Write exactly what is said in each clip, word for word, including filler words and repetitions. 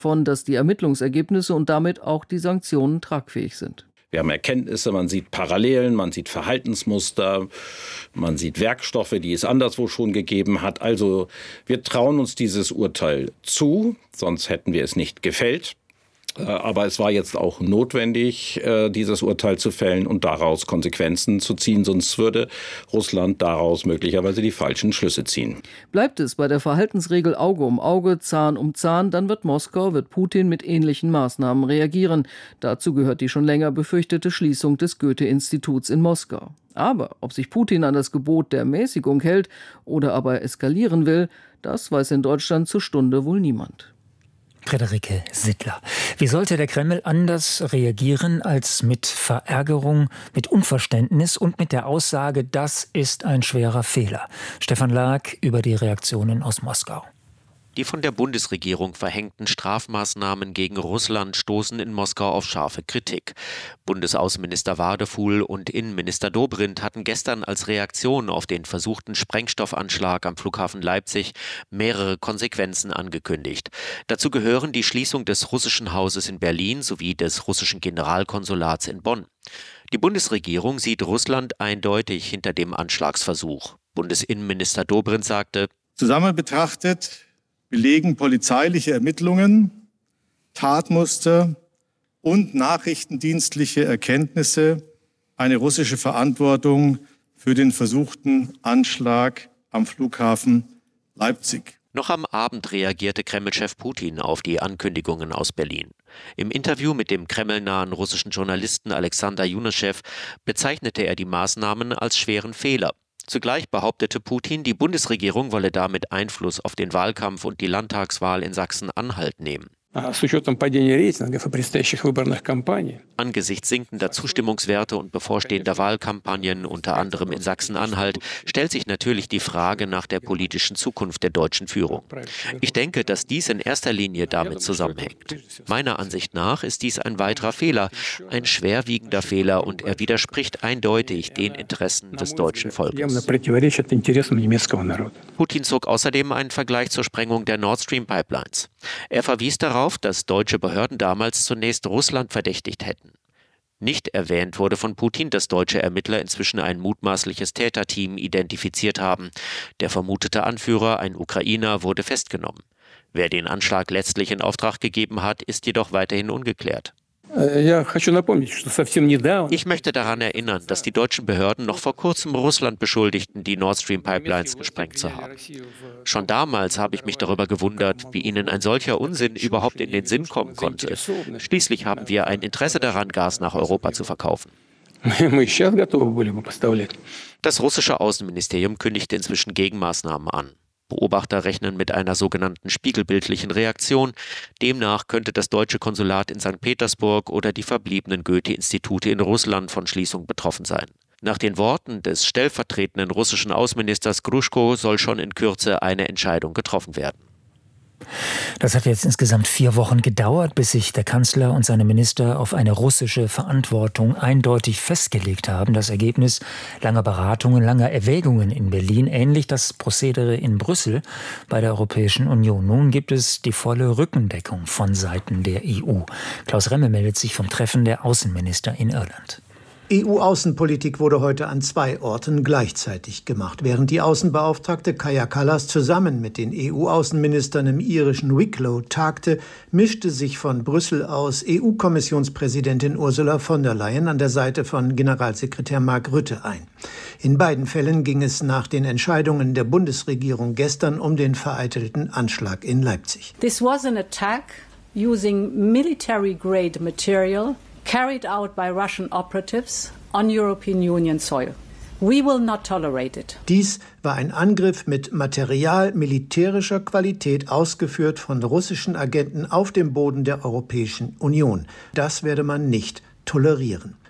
davon, dass die Ermittlungsergebnisse und damit auch die Sanktionen tragfähig sind. Wir haben Erkenntnisse, man sieht Parallelen, man sieht Verhaltensmuster, man sieht Werkstoffe, die es anderswo schon gegeben hat. Also wir trauen uns dieses Urteil zu, sonst hätten wir es nicht gefällt. Aber es war jetzt auch notwendig, dieses Urteil zu fällen und daraus Konsequenzen zu ziehen. Sonst würde Russland daraus möglicherweise die falschen Schlüsse ziehen. Bleibt es bei der Verhaltensregel Auge um Auge, Zahn um Zahn, dann wird Moskau, wird Putin mit ähnlichen Maßnahmen reagieren. Dazu gehört die schon länger befürchtete Schließung des Goethe-Instituts in Moskau. Aber ob sich Putin an das Gebot der Mäßigung hält oder aber eskalieren will, das weiß in Deutschland zur Stunde wohl niemand. Friederike Sittler. Wie sollte der Kreml anders reagieren als mit Verärgerung, mit Unverständnis und mit der Aussage, das ist ein schwerer Fehler? Stefan Lag über die Reaktionen aus Moskau. Die von der Bundesregierung verhängten Strafmaßnahmen gegen Russland stoßen in Moskau auf scharfe Kritik. Bundesaußenminister Wadefuhl und Innenminister Dobrindt hatten gestern als Reaktion auf den versuchten Sprengstoffanschlag am Flughafen Leipzig mehrere Konsequenzen angekündigt. Dazu gehören die Schließung des russischen Hauses in Berlin sowie des russischen Generalkonsulats in Bonn. Die Bundesregierung sieht Russland eindeutig hinter dem Anschlagsversuch. Bundesinnenminister Dobrindt sagte: Zusammen betrachtet belegen polizeiliche Ermittlungen, Tatmuster und nachrichtendienstliche Erkenntnisse eine russische Verantwortung für den versuchten Anschlag am Flughafen Leipzig. Noch am Abend reagierte Kreml-Chef Putin auf die Ankündigungen aus Berlin. Im Interview mit dem kremlnahen russischen Journalisten Alexander Juneschew bezeichnete er die Maßnahmen als schweren Fehler. Zugleich behauptete Putin, die Bundesregierung wolle damit Einfluss auf den Wahlkampf und die Landtagswahl in Sachsen-Anhalt nehmen. Angesichts sinkender Zustimmungswerte und bevorstehender Wahlkampagnen, unter anderem in Sachsen-Anhalt, stellt sich natürlich die Frage nach der politischen Zukunft der deutschen Führung. Ich denke, dass dies in erster Linie damit zusammenhängt. Meiner Ansicht nach ist dies ein weiterer Fehler, ein schwerwiegender Fehler, und er widerspricht eindeutig den Interessen des deutschen Volkes. Putin zog außerdem einen Vergleich zur Sprengung der Nord Stream Pipelines. Er verwies darauf, dass deutsche Behörden damals zunächst Russland verdächtigt hätten. Nicht erwähnt wurde von Putin, dass deutsche Ermittler inzwischen ein mutmaßliches Täterteam identifiziert haben. Der vermutete Anführer, ein Ukrainer, wurde festgenommen. Wer den Anschlag letztlich in Auftrag gegeben hat, ist jedoch weiterhin ungeklärt. Ich möchte daran erinnern, dass die deutschen Behörden noch vor kurzem Russland beschuldigten, die Nord Stream Pipelines gesprengt zu haben. Schon damals habe ich mich darüber gewundert, wie ihnen ein solcher Unsinn überhaupt in den Sinn kommen konnte. Schließlich haben wir ein Interesse daran, Gas nach Europa zu verkaufen. Das russische Außenministerium kündigte inzwischen Gegenmaßnahmen an. Beobachter rechnen mit einer sogenannten spiegelbildlichen Reaktion. Demnach könnte das deutsche Konsulat in Sankt Petersburg oder die verbliebenen Goethe-Institute in Russland von Schließung betroffen sein. Nach den Worten des stellvertretenden russischen Außenministers Gruschko soll schon in Kürze eine Entscheidung getroffen werden. Das hat jetzt insgesamt vier Wochen gedauert, bis sich der Kanzler und seine Minister auf eine russische Verantwortung eindeutig festgelegt haben. Das Ergebnis langer Beratungen, langer Erwägungen in Berlin, ähnlich das Prozedere in Brüssel bei der Europäischen Union. Nun gibt es die volle Rückendeckung von Seiten der E U. Klaus Remme meldet sich vom Treffen der Außenminister in Irland. E U-Außenpolitik wurde heute an zwei Orten gleichzeitig gemacht. Während die Außenbeauftragte Kaja Kallas zusammen mit den E U-Außenministern im irischen Wicklow tagte, mischte sich von Brüssel aus E U-Kommissionspräsidentin Ursula von der Leyen an der Seite von Generalsekretär Mark Rutte ein. In beiden Fällen ging es nach den Entscheidungen der Bundesregierung gestern um den vereitelten Anschlag in Leipzig. This was an attack using military-grade material carried out by Russian operatives on European Union soil. We will not tolerate it. Dies war ein Angriff mit Material militärischer Qualität, ausgeführt von russischen Agenten auf dem Boden der Europäischen Union. Das werde man nicht tolerieren.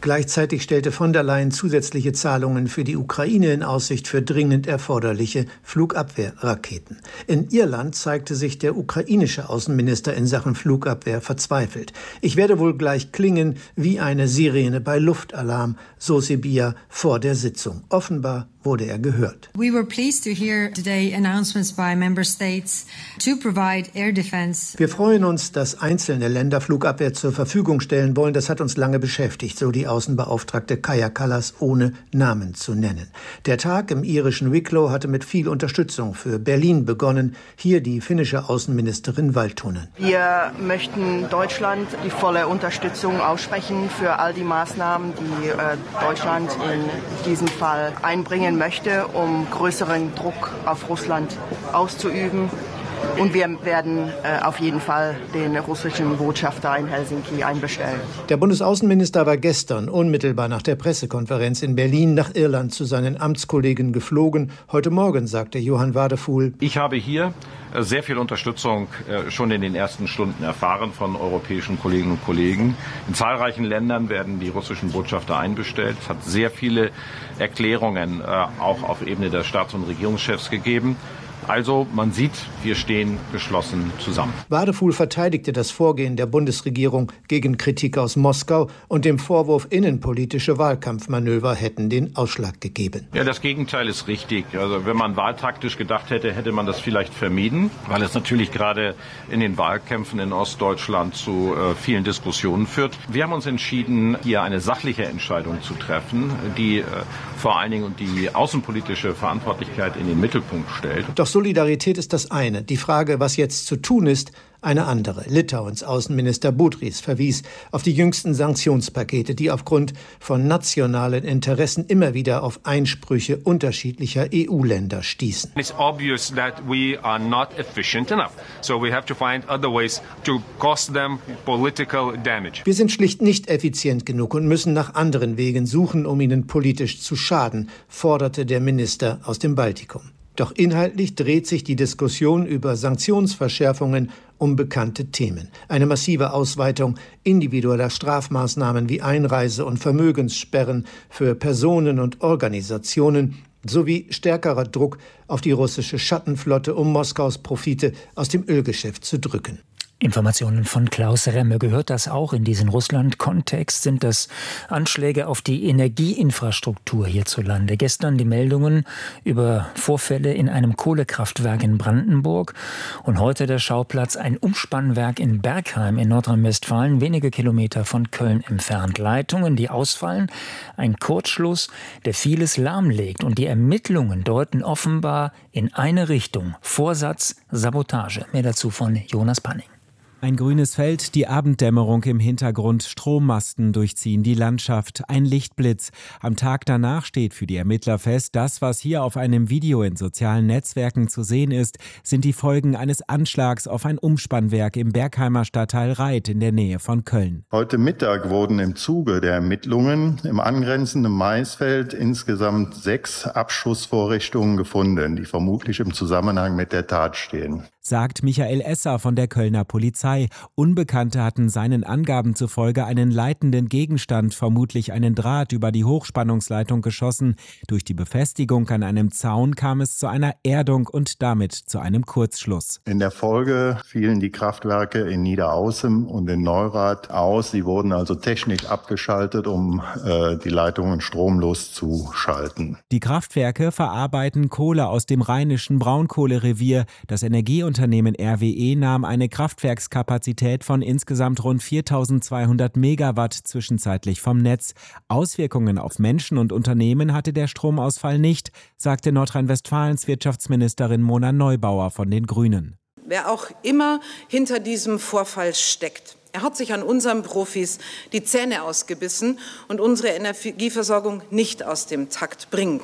Gleichzeitig stellte von der Leyen zusätzliche Zahlungen für die Ukraine in Aussicht für dringend erforderliche Flugabwehrraketen. In Irland zeigte sich der ukrainische Außenminister in Sachen Flugabwehr verzweifelt. Ich werde wohl gleich klingen wie eine Sirene bei Luftalarm, so Sybiha vor der Sitzung. Offenbar wurde er gehört. We were pleased to hear today announcements by member states to provide air defense. Wir freuen uns, dass einzelne Länder Flugabwehr zur Verfügung stellen wollen. Das hat uns lange beschäftigt, so die Außenbeauftragte Kaja Kallas, ohne Namen zu nennen. Der Tag im irischen Wicklow hatte mit viel Unterstützung für Berlin begonnen. Hier die finnische Außenministerin Valtonen. Wir möchten Deutschland die volle Unterstützung aussprechen für all die Maßnahmen, die äh, Deutschland in diesem Fall einbringen möchte, um größeren Druck auf Russland auszuüben. Und wir werden äh, auf jeden Fall den russischen Botschafter in Helsinki einbestellen. Der Bundesaußenminister war gestern unmittelbar nach der Pressekonferenz in Berlin nach Irland zu seinen Amtskollegen geflogen. Heute Morgen sagte Johann Wadefuhl: Ich habe hier sehr viel Unterstützung schon in den ersten Stunden erfahren von europäischen Kolleginnen und Kollegen. In zahlreichen Ländern werden die russischen Botschafter einbestellt. Es hat sehr viele Erklärungen auch auf Ebene der Staats- und Regierungschefs gegeben. Also man sieht, wir stehen geschlossen zusammen. Wadefuhl verteidigte das Vorgehen der Bundesregierung gegen Kritik aus Moskau und dem Vorwurf, innenpolitische Wahlkampfmanöver hätten den Ausschlag gegeben. Ja, das Gegenteil ist richtig. Also wenn man wahltaktisch gedacht hätte, hätte man das vielleicht vermieden, weil es natürlich gerade in den Wahlkämpfen in Ostdeutschland zu äh, vielen Diskussionen führt. Wir haben uns entschieden, hier eine sachliche Entscheidung zu treffen, die äh, vor allen Dingen die außenpolitische Verantwortlichkeit in den Mittelpunkt stellt. Doch Solidarität ist das eine. Die Frage, was jetzt zu tun ist, eine andere. Litauens Außenminister Budrys verwies auf die jüngsten Sanktionspakete, die aufgrund von nationalen Interessen immer wieder auf Einsprüche unterschiedlicher E U-Länder stießen. It's obvious that we are not efficient enough. So we have to find other ways to cause them political damage. Wir sind schlicht nicht effizient genug und müssen nach anderen Wegen suchen, um ihnen politisch zu schaden, forderte der Minister aus dem Baltikum. Doch inhaltlich dreht sich die Diskussion über Sanktionsverschärfungen um bekannte Themen. Eine massive Ausweitung individueller Strafmaßnahmen wie Einreise- und Vermögenssperren für Personen und Organisationen sowie stärkerer Druck auf die russische Schattenflotte, um Moskaus Profite aus dem Ölgeschäft zu drücken. Informationen von Klaus Remme. Gehört das auch in diesen Russland-Kontext? Sind das Anschläge auf die Energieinfrastruktur hierzulande? Gestern die Meldungen über Vorfälle in einem Kohlekraftwerk in Brandenburg und heute der Schauplatz, ein Umspannwerk in Bergheim in Nordrhein-Westfalen, wenige Kilometer von Köln entfernt. Leitungen, die ausfallen, ein Kurzschluss, der vieles lahmlegt, und die Ermittlungen deuten offenbar in eine Richtung: Vorsatz, Sabotage. Mehr dazu von Jonas Panning. Ein grünes Feld, die Abenddämmerung im Hintergrund, Strommasten durchziehen die Landschaft, ein Lichtblitz. Am Tag danach steht für die Ermittler fest, das, was hier auf einem Video in sozialen Netzwerken zu sehen ist, sind die Folgen eines Anschlags auf ein Umspannwerk im Bergheimer Stadtteil Reit in der Nähe von Köln. Heute Mittag wurden im Zuge der Ermittlungen im angrenzenden Maisfeld insgesamt sechs Abschussvorrichtungen gefunden, die vermutlich im Zusammenhang mit der Tat stehen, sagt Michael Esser von der Kölner Polizei. Unbekannte hatten seinen Angaben zufolge einen leitenden Gegenstand, vermutlich einen Draht, über die Hochspannungsleitung geschossen. Durch die Befestigung an einem Zaun kam es zu einer Erdung und damit zu einem Kurzschluss. In der Folge fielen die Kraftwerke in Niederaußem und in Neurath aus. Sie wurden also technisch abgeschaltet, um äh, die Leitungen stromlos zu schalten. Die Kraftwerke verarbeiten Kohle aus dem rheinischen Braunkohlerevier. Das Energieunternehmen R W E nahm eine Kraftwerkskapazität von insgesamt rund viertausendzweihundert Megawatt zwischenzeitlich vom Netz. Auswirkungen auf Menschen und Unternehmen hatte der Stromausfall nicht, sagte Nordrhein-Westfalens Wirtschaftsministerin Mona Neubauer von den Grünen. Wer auch immer hinter diesem Vorfall steckt, er hat sich an unseren Profis die Zähne ausgebissen und unsere Energieversorgung nicht aus dem Takt bringen können.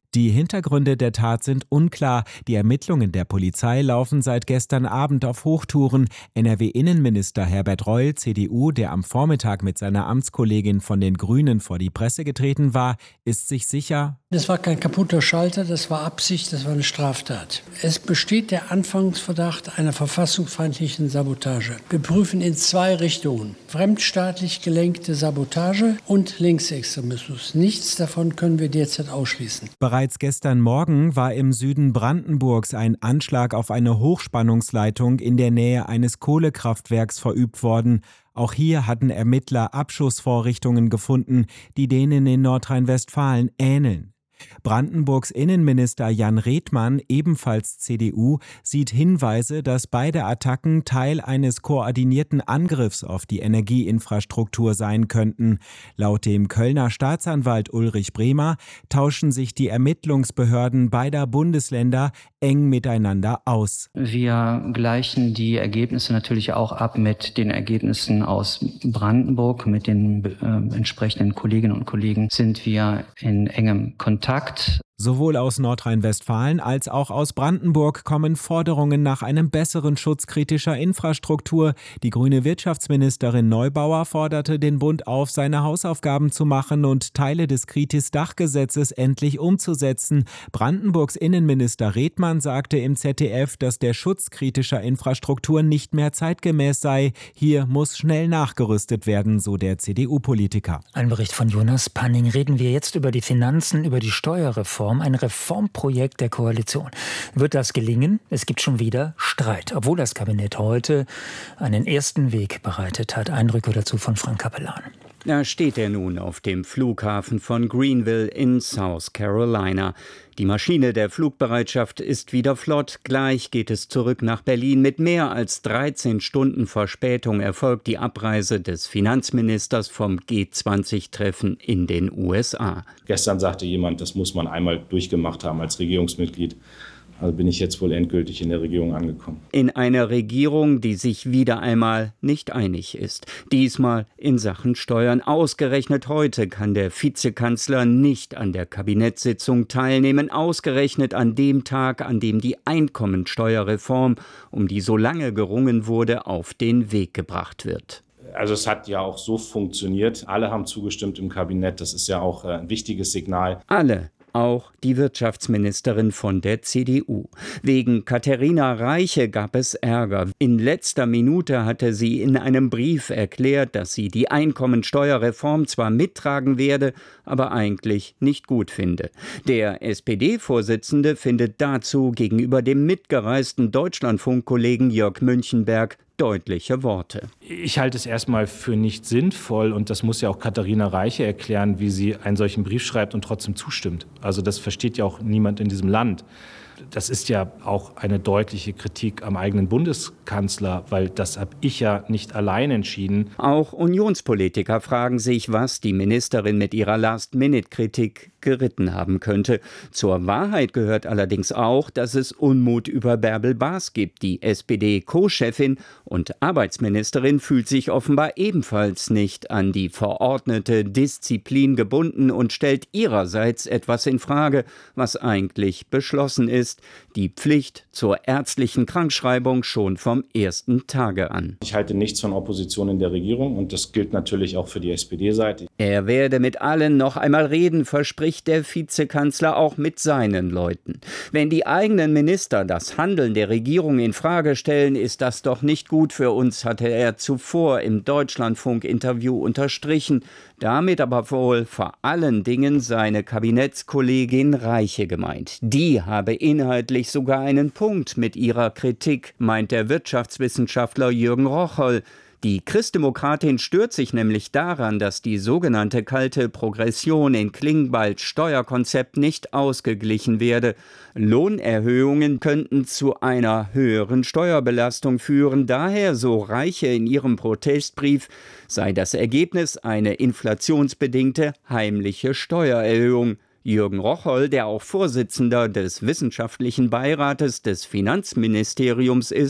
Die Hintergründe der Tat sind unklar. Die Ermittlungen der Polizei laufen seit gestern Abend auf Hochtouren. N R W-Innenminister Herbert Reul, C D U, der am Vormittag mit seiner Amtskollegin von den Grünen vor die Presse getreten war, ist sich sicher: Das war kein kaputter Schalter, das war Absicht, das war eine Straftat. Es besteht der Anfangsverdacht einer verfassungsfeindlichen Sabotage. Wir prüfen in zwei Richtungen: fremdstaatlich gelenkte Sabotage und Linksextremismus. Nichts davon können wir derzeit ausschließen. Bereits gestern Morgen war im Süden Brandenburgs ein Anschlag auf eine Hochspannungsleitung in der Nähe eines Kohlekraftwerks verübt worden. Auch hier hatten Ermittler Abschussvorrichtungen gefunden, die denen in Nordrhein-Westfalen ähneln. Brandenburgs Innenminister Jan Redmann, ebenfalls C D U, sieht Hinweise, dass beide Attacken Teil eines koordinierten Angriffs auf die Energieinfrastruktur sein könnten. Laut dem Kölner Staatsanwalt Ulrich Bremer tauschen sich die Ermittlungsbehörden beider Bundesländer eng miteinander aus. Wir gleichen die Ergebnisse natürlich auch ab mit den Ergebnissen aus Brandenburg. Mit den äh, entsprechenden Kolleginnen und Kollegen sind wir in engem Kontakt. Sowohl aus Nordrhein-Westfalen als auch aus Brandenburg kommen Forderungen nach einem besseren Schutz kritischer Infrastruktur. Die grüne Wirtschaftsministerin Neubauer forderte den Bund auf, seine Hausaufgaben zu machen und Teile des Kritis-Dach-Gesetzes endlich umzusetzen. Brandenburgs Innenminister Redmann sagte im Z D F, dass der Schutz kritischer Infrastruktur nicht mehr zeitgemäß sei. Hier muss schnell nachgerüstet werden, so der C D U-Politiker. Ein Bericht von Jonas Panning. Reden wir jetzt über die Finanzen, über die Steuerreform. Ein Reformprojekt der Koalition. Wird das gelingen? Es gibt schon wieder Streit, obwohl das Kabinett heute einen ersten Weg bereitet hat. Eindrücke dazu von Frank Kapellan. Da steht er nun auf dem Flughafen von Greenville in South Carolina. Die Maschine der Flugbereitschaft ist wieder flott. Gleich geht es zurück nach Berlin. Mit mehr als dreizehn Stunden Verspätung erfolgt die Abreise des Finanzministers vom G zwanzig Treffen in den U S A. Gestern sagte jemand, das muss man einmal durchgemacht haben als Regierungsmitglied. Also bin ich jetzt wohl endgültig in der Regierung angekommen. In einer Regierung, die sich wieder einmal nicht einig ist. Diesmal in Sachen Steuern. Ausgerechnet heute kann der Vizekanzler nicht an der Kabinettssitzung teilnehmen. Ausgerechnet an dem Tag, an dem die Einkommensteuerreform, um die so lange gerungen wurde, auf den Weg gebracht wird. Also es hat ja auch so funktioniert. Alle haben zugestimmt im Kabinett. Das ist ja auch ein wichtiges Signal. Alle. Auch die Wirtschaftsministerin von der C D U. Wegen Katharina Reiche gab es Ärger. In letzter Minute hatte sie in einem Brief erklärt, dass sie die Einkommensteuerreform zwar mittragen werde, aber eigentlich nicht gut finde. Der S P D-Vorsitzende findet dazu gegenüber dem mitgereisten Deutschlandfunk-Kollegen Jörg Münchenberg deutliche Worte. Ich halte es erstmal für nicht sinnvoll, und das muss ja auch Katharina Reiche erklären, wie sie einen solchen Brief schreibt und trotzdem zustimmt. Also das versteht ja auch niemand in diesem Land. Das ist ja auch eine deutliche Kritik am eigenen Bundeskanzler, weil das habe ich ja nicht allein entschieden. Auch Unionspolitiker fragen sich, was die Ministerin mit ihrer Last-Minute-Kritik geritten haben könnte. Zur Wahrheit gehört allerdings auch, dass es Unmut über Bärbel Baas gibt. Die S P D-Co-Chefin und Arbeitsministerin fühlt sich offenbar ebenfalls nicht an die verordnete Disziplin gebunden und stellt ihrerseits etwas in Frage, was eigentlich beschlossen ist: die Pflicht zur ärztlichen Krankschreibung schon vom ersten Tage an. Ich halte nichts von Opposition in der Regierung, und das gilt natürlich auch für die S P D-Seite. Er werde mit allen noch einmal reden, verspricht der Vizekanzler auch mit seinen Leuten. Wenn die eigenen Minister das Handeln der Regierung in Frage stellen, ist das doch nicht gut für uns, hatte er zuvor im Deutschlandfunk-Interview unterstrichen. Damit aber wohl vor allen Dingen seine Kabinettskollegin Reiche gemeint. Die habe inhaltlich sogar einen Punkt mit ihrer Kritik, meint der Wirtschaftswissenschaftler Jürgen Rocholl. Die Christdemokratin stört sich nämlich daran, dass die sogenannte kalte Progression in Klingbeils Steuerkonzept nicht ausgeglichen werde. Lohnerhöhungen könnten zu einer höheren Steuerbelastung führen. Daher, so Reiche in ihrem Protestbrief, sei das Ergebnis eine inflationsbedingte heimliche Steuererhöhung. Jürgen Rocholl, der auch Vorsitzender des Wissenschaftlichen Beirates des Finanzministeriums ist,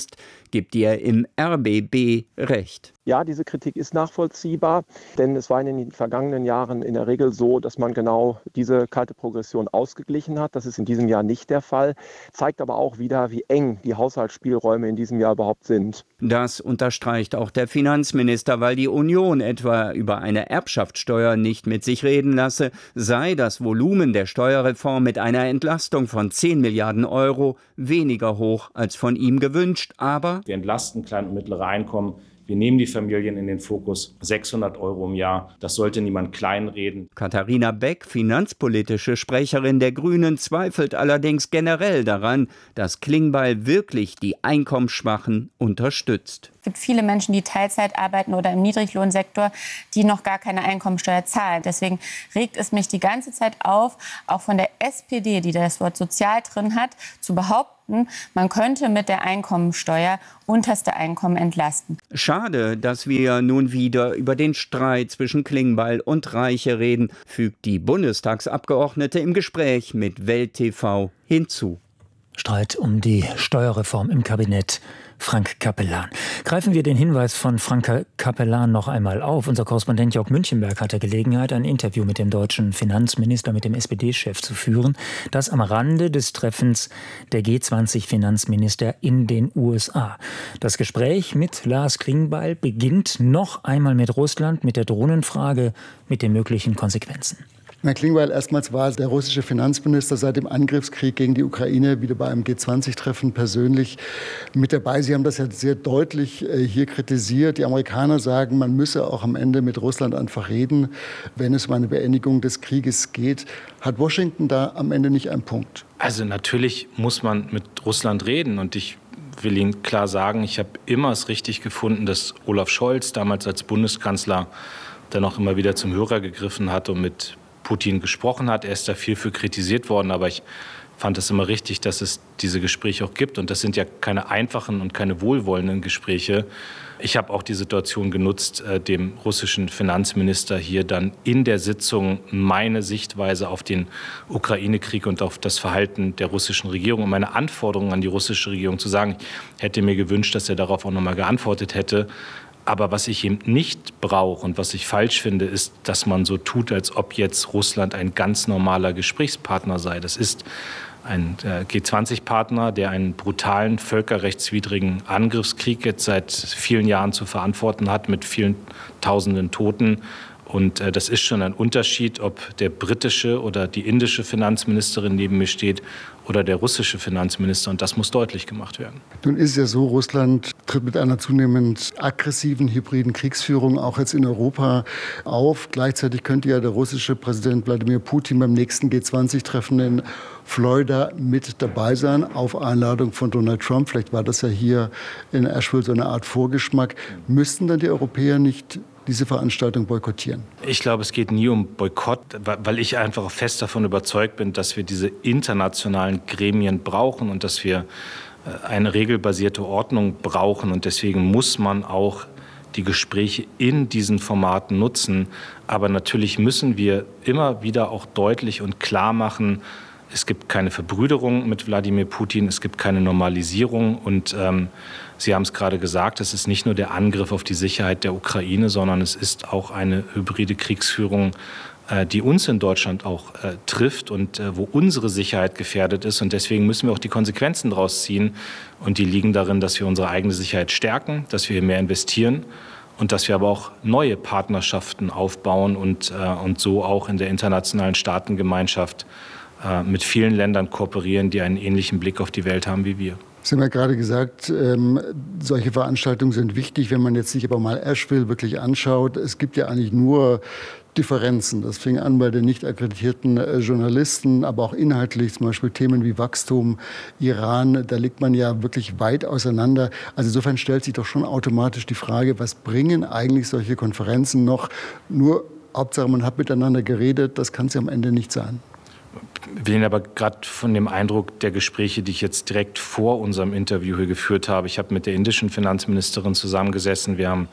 gibt ihr im R B B recht. Ja, diese Kritik ist nachvollziehbar, denn es war in den vergangenen Jahren in der Regel so, dass man genau diese kalte Progression ausgeglichen hat. Das ist in diesem Jahr nicht der Fall, zeigt aber auch wieder, wie eng die Haushaltsspielräume in diesem Jahr überhaupt sind. Das unterstreicht auch der Finanzminister, weil die Union etwa über eine Erbschaftssteuer nicht mit sich reden lasse, sei das Volumen der Steuerreform mit einer Entlastung von zehn Milliarden Euro weniger hoch als von ihm gewünscht. Aber wir entlasten kleine und mittlere Einkommen. Wir nehmen die Familien in den Fokus, sechshundert Euro im Jahr. Das sollte niemand kleinreden. Katharina Beck, finanzpolitische Sprecherin der Grünen, zweifelt allerdings generell daran, dass Klingbeil wirklich die Einkommensschwachen unterstützt. Es gibt viele Menschen, die Teilzeit arbeiten oder im Niedriglohnsektor, die noch gar keine Einkommensteuer zahlen. Deswegen regt es mich die ganze Zeit auf, auch von der S P D, die das Wort sozial drin hat, zu behaupten, man könnte mit der Einkommensteuer unterste Einkommen entlasten. Schade, dass wir nun wieder über den Streit zwischen Klingbeil und Reiche reden, fügt die Bundestagsabgeordnete im Gespräch mit Welt T V hinzu. Streit um die Steuerreform im Kabinett. Frank Capellan. Greifen wir den Hinweis von Frank Capellan noch einmal auf. Unser Korrespondent Jörg Münchenberg hatte Gelegenheit, ein Interview mit dem deutschen Finanzminister, mit dem S P D-Chef zu führen, das am Rande des Treffens der G zwanzig Finanzminister in den U S A. Das Gespräch mit Lars Klingbeil beginnt noch einmal mit Russland, mit der Drohnenfrage, mit den möglichen Konsequenzen. Herr Klingbeil, erstmals war der russische Finanzminister seit dem Angriffskrieg gegen die Ukraine wieder bei einem G zwanzig Treffen persönlich mit dabei. Sie haben das ja sehr deutlich hier kritisiert. Die Amerikaner sagen, man müsse auch am Ende mit Russland einfach reden, wenn es um eine Beendigung des Krieges geht. Hat Washington da am Ende nicht einen Punkt? Also natürlich muss man mit Russland reden. Und ich will Ihnen klar sagen, ich habe immer es richtig gefunden, dass Olaf Scholz damals als Bundeskanzler dann auch immer wieder zum Hörer gegriffen hat und mit Putin gesprochen hat. Er ist da viel für kritisiert worden, aber ich fand es immer richtig, dass es diese Gespräche auch gibt. Und das sind ja keine einfachen und keine wohlwollenden Gespräche. Ich habe auch die Situation genutzt, dem russischen Finanzminister hier dann in der Sitzung meine Sichtweise auf den Ukraine-Krieg und auf das Verhalten der russischen Regierung und meine Anforderungen an die russische Regierung zu sagen. Ich hätte mir gewünscht, dass er darauf auch noch mal geantwortet hätte. Aber was ich eben nicht brauche und was ich falsch finde, ist, dass man so tut, als ob jetzt Russland ein ganz normaler Gesprächspartner sei. Das ist ein G zwanzig Partner, der einen brutalen, völkerrechtswidrigen Angriffskrieg jetzt seit vielen Jahren zu verantworten hat, mit vielen Tausenden Toten. Und äh, das ist schon ein Unterschied, ob der britische oder die indische Finanzministerin neben mir steht oder der russische Finanzminister. Und das muss deutlich gemacht werden. Nun ist es ja so, Russland tritt mit einer zunehmend aggressiven, hybriden Kriegsführung auch jetzt in Europa auf. Gleichzeitig könnte ja der russische Präsident Wladimir Putin beim nächsten G zwanzig Treffen in Florida mit dabei sein, auf Einladung von Donald Trump. Vielleicht war das ja hier in Asheville so eine Art Vorgeschmack. Müssten dann die Europäer nicht diese Veranstaltung boykottieren? Ich glaube, es geht nie um Boykott, weil ich einfach fest davon überzeugt bin, dass wir diese internationalen Gremien brauchen und dass wir eine regelbasierte Ordnung brauchen. Und deswegen muss man auch die Gespräche in diesen Formaten nutzen. Aber natürlich müssen wir immer wieder auch deutlich und klar machen, es gibt keine Verbrüderung mit Wladimir Putin, es gibt keine Normalisierung. Und ähm, Sie haben es gerade gesagt, es ist nicht nur der Angriff auf die Sicherheit der Ukraine, sondern es ist auch eine hybride Kriegsführung, äh, die uns in Deutschland auch äh, trifft und äh, wo unsere Sicherheit gefährdet ist. Und deswegen müssen wir auch die Konsequenzen daraus ziehen. Und die liegen darin, dass wir unsere eigene Sicherheit stärken, dass wir hier mehr investieren und dass wir aber auch neue Partnerschaften aufbauen und, äh, und so auch in der internationalen Staatengemeinschaft mit vielen Ländern kooperieren, die einen ähnlichen Blick auf die Welt haben wie wir. Sie haben ja gerade gesagt, ähm, solche Veranstaltungen sind wichtig, wenn man jetzt sich aber mal Asheville wirklich anschaut. Es gibt ja eigentlich nur Differenzen. Das fing an bei den nicht akkreditierten äh, Journalisten, aber auch inhaltlich, zum Beispiel Themen wie Wachstum, Iran, da liegt man ja wirklich weit auseinander. Also insofern stellt sich doch schon automatisch die Frage, was bringen eigentlich solche Konferenzen noch? Nur Hauptsache, man hat miteinander geredet, das kann es ja am Ende nicht sein. Ich will Ihnen aber gerade von dem Eindruck der Gespräche, die ich jetzt direkt vor unserem Interview hier geführt habe, ich habe mit der indischen Finanzministerin zusammengesessen, wir haben,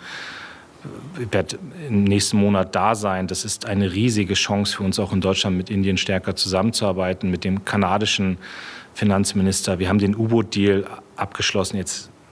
ich werde im nächsten Monat da sein. Das ist eine riesige Chance für uns, auch in Deutschland mit Indien stärker zusammenzuarbeiten, mit dem kanadischen Finanzminister. Wir haben den U-Boot-Deal abgeschlossen, jetzt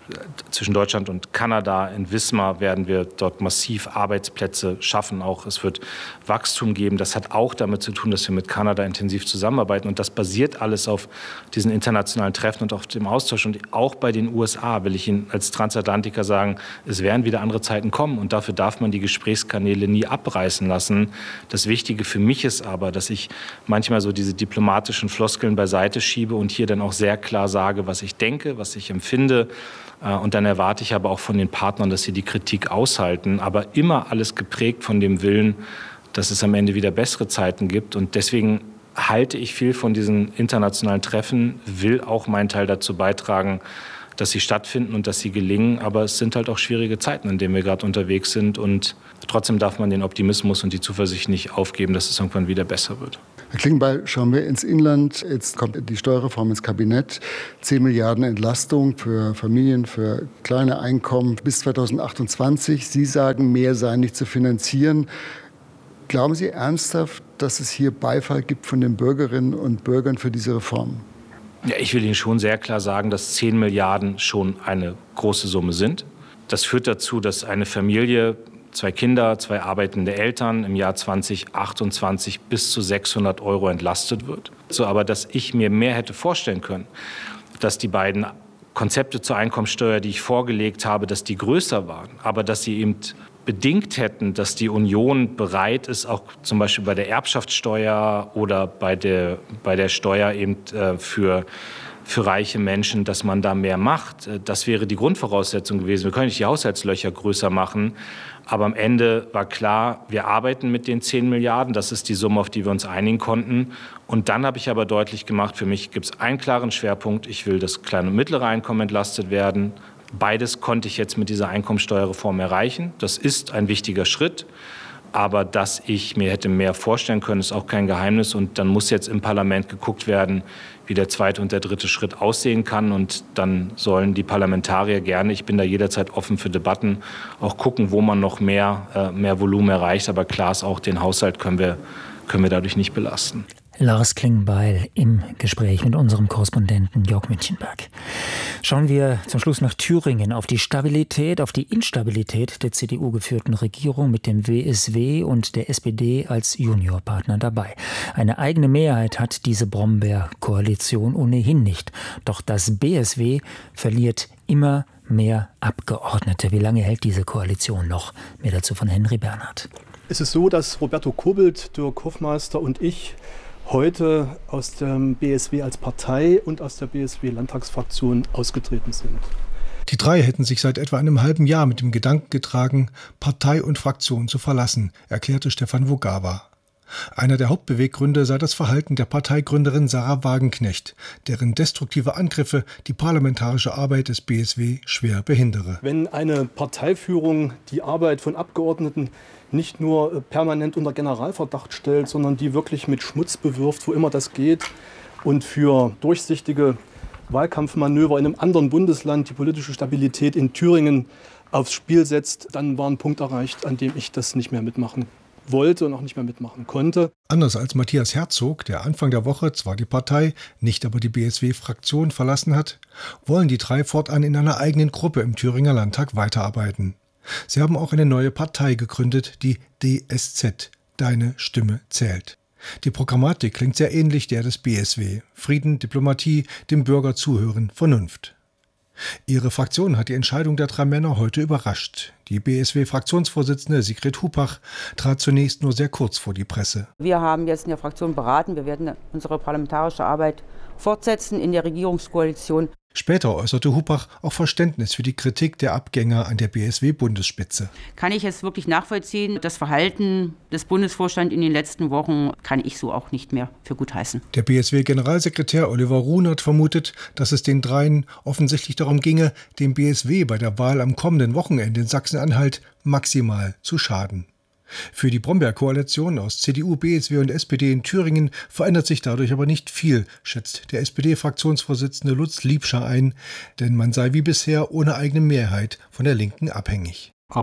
zwischen Deutschland und Kanada. In Wismar werden wir dort massiv Arbeitsplätze schaffen. Auch es wird Wachstum geben. Das hat auch damit zu tun, dass wir mit Kanada intensiv zusammenarbeiten. Und das basiert alles auf diesen internationalen Treffen und auf dem Austausch. Und auch bei den U S A will ich Ihnen als Transatlantiker sagen, es werden wieder andere Zeiten kommen. Und dafür darf man die Gesprächskanäle nie abreißen lassen. Das Wichtige für mich ist aber, dass ich manchmal so diese diplomatischen Floskeln beiseite schiebe und hier dann auch sehr klar sage, was ich denke, was ich empfinde. Und dann erwarte ich aber auch von den Partnern, dass sie die Kritik aushalten, aber immer alles geprägt von dem Willen, dass es am Ende wieder bessere Zeiten gibt. Und deswegen halte ich viel von diesen internationalen Treffen, will auch meinen Teil dazu beitragen, dass sie stattfinden und dass sie gelingen. Aber es sind halt auch schwierige Zeiten, in denen wir gerade unterwegs sind. Und trotzdem darf man den Optimismus und die Zuversicht nicht aufgeben, dass es irgendwann wieder besser wird. Herr Klingbeil, schauen wir ins Inland. Jetzt kommt die Steuerreform ins Kabinett. zehn Milliarden Entlastung für Familien, für kleine Einkommen bis zweitausendachtundzwanzig. Sie sagen, mehr sei nicht zu finanzieren. Glauben Sie ernsthaft, dass es hier Beifall gibt von den Bürgerinnen und Bürgern für diese Reform? Ja, ich will Ihnen schon sehr klar sagen, dass zehn Milliarden schon eine große Summe sind. Das führt dazu, dass eine Familie, zwei Kinder, zwei arbeitende Eltern im Jahr zweitausendachtundzwanzig bis zu sechshundert Euro entlastet wird. So, aber dass ich mir mehr hätte vorstellen können, dass die beiden Konzepte zur Einkommensteuer, die ich vorgelegt habe, dass die größer waren, aber dass sie eben bedingt hätten, dass die Union bereit ist, auch zum Beispiel bei der Erbschaftssteuer oder bei der, bei der Steuer eben äh, für, für reiche Menschen, dass man da mehr macht. Das wäre die Grundvoraussetzung gewesen. Wir können nicht die Haushaltslöcher größer machen, aber am Ende war klar, wir arbeiten mit den zehn Milliarden. Das ist die Summe, auf die wir uns einigen konnten. Und dann habe ich aber deutlich gemacht, für mich gibt es einen klaren Schwerpunkt. Ich will, dass kleine und mittlere Einkommen entlastet werden. Beides konnte ich jetzt mit dieser Einkommensteuerreform erreichen. Das ist ein wichtiger Schritt. Aber dass ich mir hätte mehr vorstellen können, ist auch kein Geheimnis. Und dann muss jetzt im Parlament geguckt werden, wie der zweite und der dritte Schritt aussehen kann. Und dann sollen die Parlamentarier gerne, ich bin da jederzeit offen für Debatten, auch gucken, wo man noch mehr, äh, mehr Volumen erreicht. Aber klar ist auch, den Haushalt können wir, können wir dadurch nicht belasten. Lars Klingbeil im Gespräch mit unserem Korrespondenten Jörg Münchenberg. Schauen wir zum Schluss nach Thüringen auf die Stabilität, auf die Instabilität der C D U-geführten Regierung mit dem W S W und der S P D als Juniorpartner dabei. Eine eigene Mehrheit hat diese Brombeer-Koalition ohnehin nicht. Doch das B S W verliert immer mehr Abgeordnete. Wie lange hält diese Koalition noch? Mehr dazu von Henry Bernhard. Es ist so, dass Roberto Kobelt, Dirk Hofmeister und ich heute aus dem B S W als Partei und aus der B S W-Landtagsfraktion ausgetreten sind. Die drei hätten sich seit etwa einem halben Jahr mit dem Gedanken getragen, Partei und Fraktion zu verlassen, erklärte Stefan Wogawa. Einer der Hauptbeweggründe sei das Verhalten der Parteigründerin Sarah Wagenknecht, deren destruktive Angriffe die parlamentarische Arbeit des B S W schwer behindere. Wenn eine Parteiführung die Arbeit von Abgeordneten nicht nur permanent unter Generalverdacht stellt, sondern die wirklich mit Schmutz bewirft, wo immer das geht, und für durchsichtige Wahlkampfmanöver in einem anderen Bundesland die politische Stabilität in Thüringen aufs Spiel setzt, dann war ein Punkt erreicht, an dem ich das nicht mehr mitmachen wollte und auch nicht mehr mitmachen konnte. Anders als Matthias Herzog, der Anfang der Woche zwar die Partei, nicht aber die B S W-Fraktion verlassen hat, wollen die drei fortan in einer eigenen Gruppe im Thüringer Landtag weiterarbeiten. Sie haben auch eine neue Partei gegründet, die D S Z, Deine Stimme zählt. Die Programmatik klingt sehr ähnlich der des B S W. Frieden, Diplomatie, dem Bürger zuhören, Vernunft. Ihre Fraktion hat die Entscheidung der drei Männer heute überrascht. Die B S W-Fraktionsvorsitzende Sigrid Hupach trat zunächst nur sehr kurz vor die Presse. Wir haben jetzt in der Fraktion beraten. Wir werden unsere parlamentarische Arbeit fortsetzen in der Regierungskoalition. Später äußerte Hupach auch Verständnis für die Kritik der Abgänger an der B S W-Bundesspitze. Kann ich es wirklich nachvollziehen? Das Verhalten des Bundesvorstands in den letzten Wochen kann ich so auch nicht mehr für gut heißen. Der B S W-Generalsekretär Oliver Runert vermutet, dass es den dreien offensichtlich darum ginge, dem B S W bei der Wahl am kommenden Wochenende in Sachsen-Anhalt maximal zu schaden. Für die Brombeer-Koalition aus C D U, B S W und S P D in Thüringen verändert sich dadurch aber nicht viel, schätzt der S P D-Fraktionsvorsitzende Lutz Liebscher ein, denn man sei wie bisher ohne eigene Mehrheit von der Linken abhängig. Aber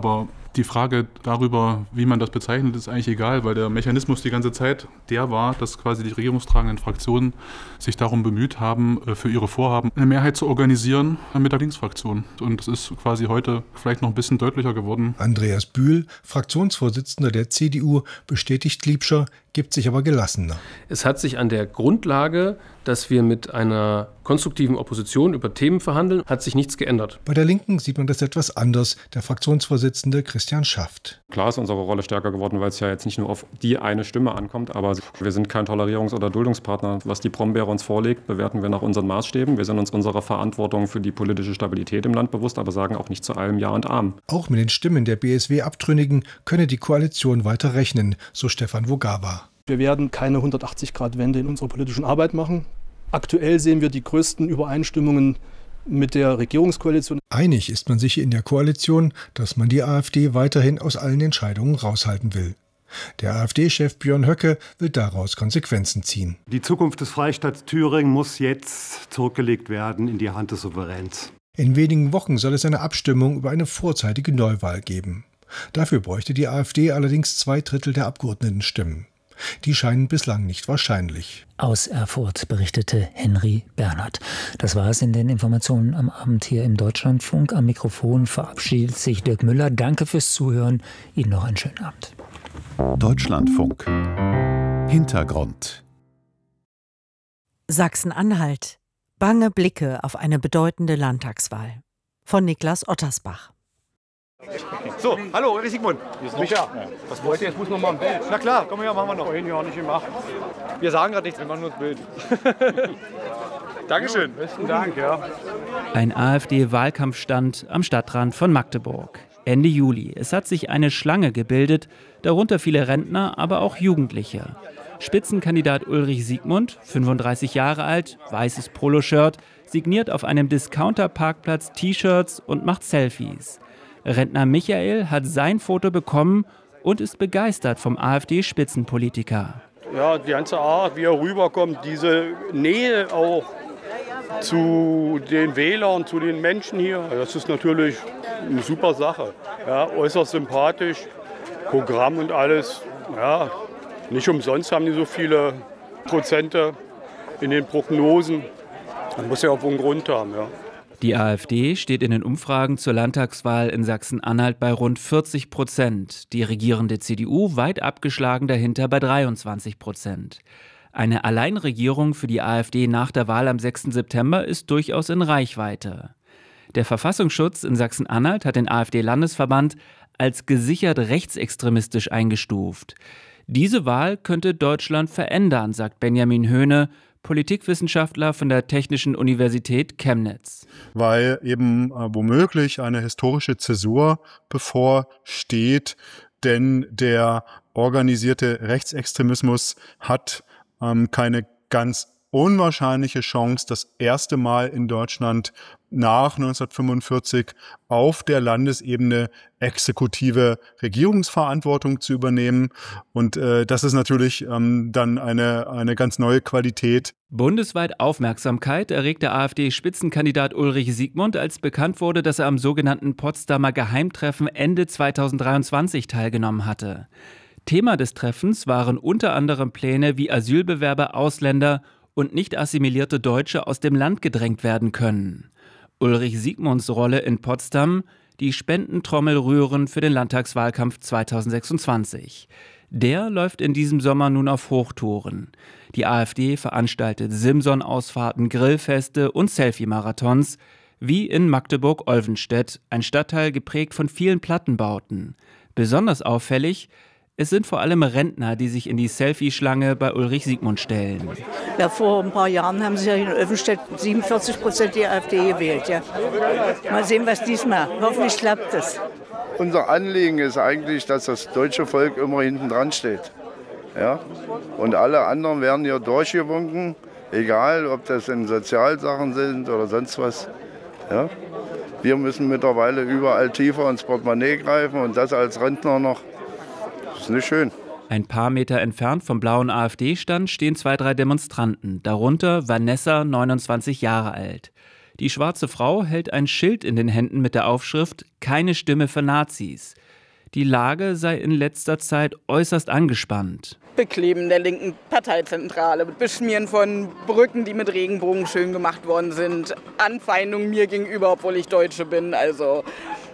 Die Frage darüber, wie man das bezeichnet, ist eigentlich egal, weil der Mechanismus die ganze Zeit der war, dass quasi die regierungstragenden Fraktionen sich darum bemüht haben, für ihre Vorhaben eine Mehrheit zu organisieren mit der Linksfraktion. Und das ist quasi heute vielleicht noch ein bisschen deutlicher geworden. Andreas Bühl, Fraktionsvorsitzender der C D U, bestätigt Liebscher, gibt sich aber gelassener. Es hat sich an der Grundlage, dass wir mit einer konstruktiven Opposition über Themen verhandeln, hat sich nichts geändert. Bei der Linken sieht man das etwas anders, der Fraktionsvorsitzende Christian Schaft. Klar ist unsere Rolle stärker geworden, weil es ja jetzt nicht nur auf die eine Stimme ankommt, aber wir sind kein Tolerierungs- oder Duldungspartner. Was die Brombeere uns vorlegt, bewerten wir nach unseren Maßstäben. Wir sind uns unserer Verantwortung für die politische Stabilität im Land bewusst, aber sagen auch nicht zu allem Ja und Amen. Auch mit den Stimmen der B S W-Abtrünnigen könne die Koalition weiter rechnen, so Stefan Wogawa. Wir werden keine hundertachtzig-Grad-Wende in unserer politischen Arbeit machen. Aktuell sehen wir die größten Übereinstimmungen mit der Regierungskoalition. Einig ist man sich in der Koalition, dass man die AfD weiterhin aus allen Entscheidungen raushalten will. Der AfD-Chef Björn Höcke will daraus Konsequenzen ziehen. Die Zukunft des Freistaats Thüringen muss jetzt zurückgelegt werden in die Hand des Souveräns. In wenigen Wochen soll es eine Abstimmung über eine vorzeitige Neuwahl geben. Dafür bräuchte die AfD allerdings zwei Drittel der Abgeordnetenstimmen. Die scheinen bislang nicht wahrscheinlich. Aus Erfurt berichtete Henry Bernhard. Das war es in den Informationen am Abend hier im Deutschlandfunk. Am Mikrofon verabschiedet sich Dirk Müller. Danke fürs Zuhören. Ihnen noch einen schönen Abend. Deutschlandfunk. Hintergrund. Sachsen-Anhalt. Bange Blicke auf eine bedeutende Landtagswahl. Von Niklas Ottersbach. So, hallo, Ulrich Siegmund. Hier ist Micha. Was wollt ihr? Jetzt muss noch mal ein Bild. Na klar, komm her, machen wir noch. Vorhin ja nicht gemacht. Wir sagen gerade nichts, wir machen nur das Bild. Dankeschön. Besten Dank, ja. Ein AfD-Wahlkampfstand am Stadtrand von Magdeburg. Ende Juli. Es hat sich eine Schlange gebildet, darunter viele Rentner, aber auch Jugendliche. Spitzenkandidat Ulrich Siegmund, fünfunddreißig Jahre alt, weißes Poloshirt, signiert auf einem Discounter-Parkplatz T-Shirts und macht Selfies. Rentner Michael hat sein Foto bekommen und ist begeistert vom AfD-Spitzenpolitiker. Ja, die ganze Art, wie er rüberkommt, diese Nähe auch zu den Wählern, zu den Menschen hier, das ist natürlich eine super Sache. Ja, äußerst sympathisch, Programm und alles. Ja, nicht umsonst haben die so viele Prozente in den Prognosen. Das muss ja auch einen Grund haben, ja. Die AfD steht in den Umfragen zur Landtagswahl in Sachsen-Anhalt bei rund vierzig Prozent. Die regierende C D U weit abgeschlagen dahinter bei dreiundzwanzig Prozent. Eine Alleinregierung für die AfD nach der Wahl am sechsten September ist durchaus in Reichweite. Der Verfassungsschutz in Sachsen-Anhalt hat den AfD-Landesverband als gesichert rechtsextremistisch eingestuft. Diese Wahl könnte Deutschland verändern, sagt Benjamin Höhne, Politikwissenschaftler von der Technischen Universität Chemnitz. Weil eben äh, womöglich eine historische Zäsur bevorsteht, denn der organisierte Rechtsextremismus hat ähm, keine ganz unwahrscheinliche Chance, das erste Mal in Deutschland nach neunzehnhundertfünfundvierzig auf der Landesebene exekutive Regierungsverantwortung zu übernehmen. Und äh, das ist natürlich ähm, dann eine, eine ganz neue Qualität. Bundesweit Aufmerksamkeit erregt der AfD-Spitzenkandidat Ulrich Siegmund, als bekannt wurde, dass er am sogenannten Potsdamer Geheimtreffen Ende zweitausenddreiundzwanzig teilgenommen hatte. Thema des Treffens waren unter anderem Pläne, wie Asylbewerber, Ausländer und nicht assimilierte Deutsche aus dem Land gedrängt werden können. Ulrich Siegmunds Rolle in Potsdam, die Spendentrommel rühren für den Landtagswahlkampf zweitausendsechsundzwanzig. Der läuft in diesem Sommer nun auf Hochtouren. Die AfD veranstaltet Simson-Ausfahrten, Grillfeste und Selfie-Marathons, wie in Magdeburg-Olvenstedt, ein Stadtteil geprägt von vielen Plattenbauten. Besonders auffällig: Es sind vor allem Rentner, die sich in die Selfie-Schlange bei Ulrich Siegmund stellen. Ja, vor ein paar Jahren haben sie ja in Olvenstedt siebenundvierzig Prozent die AfD gewählt. Ja. Mal sehen, was diesmal. Hoffentlich klappt das. Unser Anliegen ist eigentlich, dass das deutsche Volk immer hinten dran steht. Ja? Und alle anderen werden hier durchgewunken, egal ob das in Sozialsachen sind oder sonst was. Ja? Wir müssen mittlerweile überall tiefer ins Portemonnaie greifen und das als Rentner noch. Das ist nicht schön. Ein paar Meter entfernt vom blauen AfD-Stand stehen zwei, drei Demonstranten, darunter Vanessa, neunundzwanzig Jahre alt. Die schwarze Frau hält ein Schild in den Händen mit der Aufschrift „Keine Stimme für Nazis". die Lage sei in letzter Zeit äußerst angespannt. Bekleben der linken Parteizentrale, Beschmieren von Brücken, die mit Regenbogen schön gemacht worden sind, Anfeindungen mir gegenüber, obwohl ich Deutsche bin. Also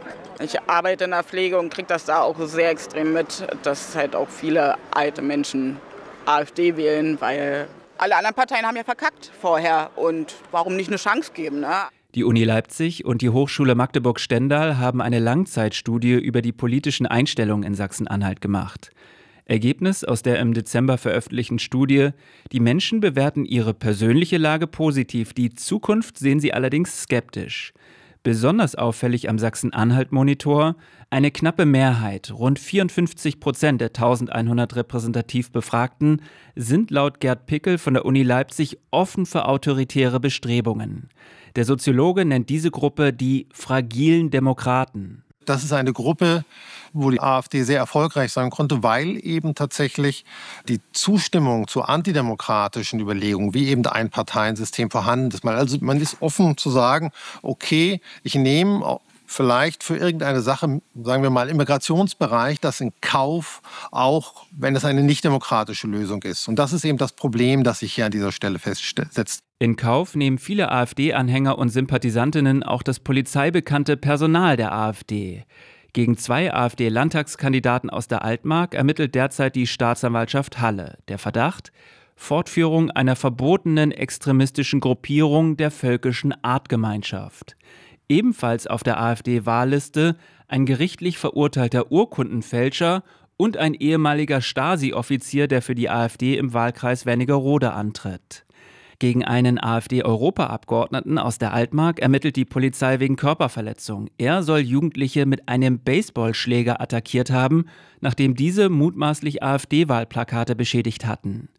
ich arbeite in der Pflege und kriege das da auch sehr extrem mit, dass halt auch viele alte Menschen AfD wählen, weil alle anderen Parteien haben ja verkackt vorher und warum nicht eine Chance geben, ne? Die Uni Leipzig und die Hochschule Magdeburg-Stendal haben eine Langzeitstudie über die politischen Einstellungen in Sachsen-Anhalt gemacht. Ergebnis aus der im Dezember veröffentlichten Studie: Die Menschen bewerten ihre persönliche Lage positiv, die Zukunft sehen sie allerdings skeptisch. Besonders auffällig am Sachsen-Anhalt-Monitor: eine knappe Mehrheit, rund vierundfünfzig Prozent der eintausendeinhundert repräsentativ Befragten, sind laut Gerd Pickel von der Uni Leipzig offen für autoritäre Bestrebungen. Der Soziologe nennt diese Gruppe die fragilen Demokraten. Das ist eine Gruppe, wo die AfD sehr erfolgreich sein konnte, weil eben tatsächlich die Zustimmung zu antidemokratischen Überlegungen, wie eben ein Parteiensystem vorhanden ist. Also man ist offen zu sagen, okay, ich nehme vielleicht für irgendeine Sache, sagen wir mal im Migrationsbereich, das in Kauf, auch wenn es eine nicht-demokratische Lösung ist. Und das ist eben das Problem, das sich hier an dieser Stelle festsetzt. In Kauf nehmen viele AfD-Anhänger und Sympathisantinnen auch das polizeibekannte Personal der AfD. Gegen zwei AfD-Landtagskandidaten aus der Altmark ermittelt derzeit die Staatsanwaltschaft Halle. Der Verdacht: Fortführung einer verbotenen extremistischen Gruppierung der Völkischen Artgemeinschaft. Ebenfalls auf der AfD-Wahlliste ein gerichtlich verurteilter Urkundenfälscher und ein ehemaliger Stasi-Offizier, der für die AfD im Wahlkreis Wernigerode antritt. Gegen einen AfD-Europaabgeordneten aus der Altmark ermittelt die Polizei wegen Körperverletzung. Er soll Jugendliche mit einem Baseballschläger attackiert haben, nachdem diese mutmaßlich AfD-Wahlplakate beschädigt hatten.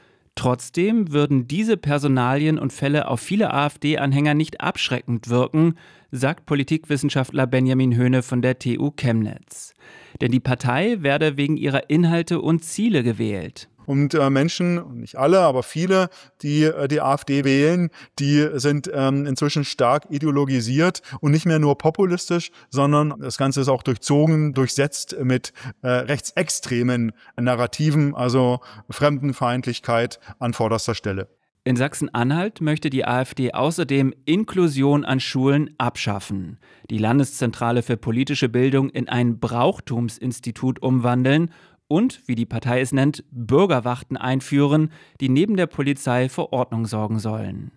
Trotzdem würden diese Personalien und Fälle auf viele AfD-Anhänger nicht abschreckend wirken, sagt Politikwissenschaftler Benjamin Höhne von der T U Chemnitz. Denn die Partei werde wegen ihrer Inhalte und Ziele gewählt. Und äh, Menschen, nicht alle, aber viele, die äh, die AfD wählen, die sind ähm, inzwischen stark ideologisiert und nicht mehr nur populistisch, sondern das Ganze ist auch durchzogen, durchsetzt mit äh, rechtsextremen Narrativen, also Fremdenfeindlichkeit an vorderster Stelle. In Sachsen-Anhalt möchte die AfD außerdem Inklusion an Schulen abschaffen, die Landeszentrale für politische Bildung in ein Brauchtumsinstitut umwandeln und, wie die Partei es nennt, Bürgerwachten einführen, die neben der Polizei für Ordnung sorgen sollen.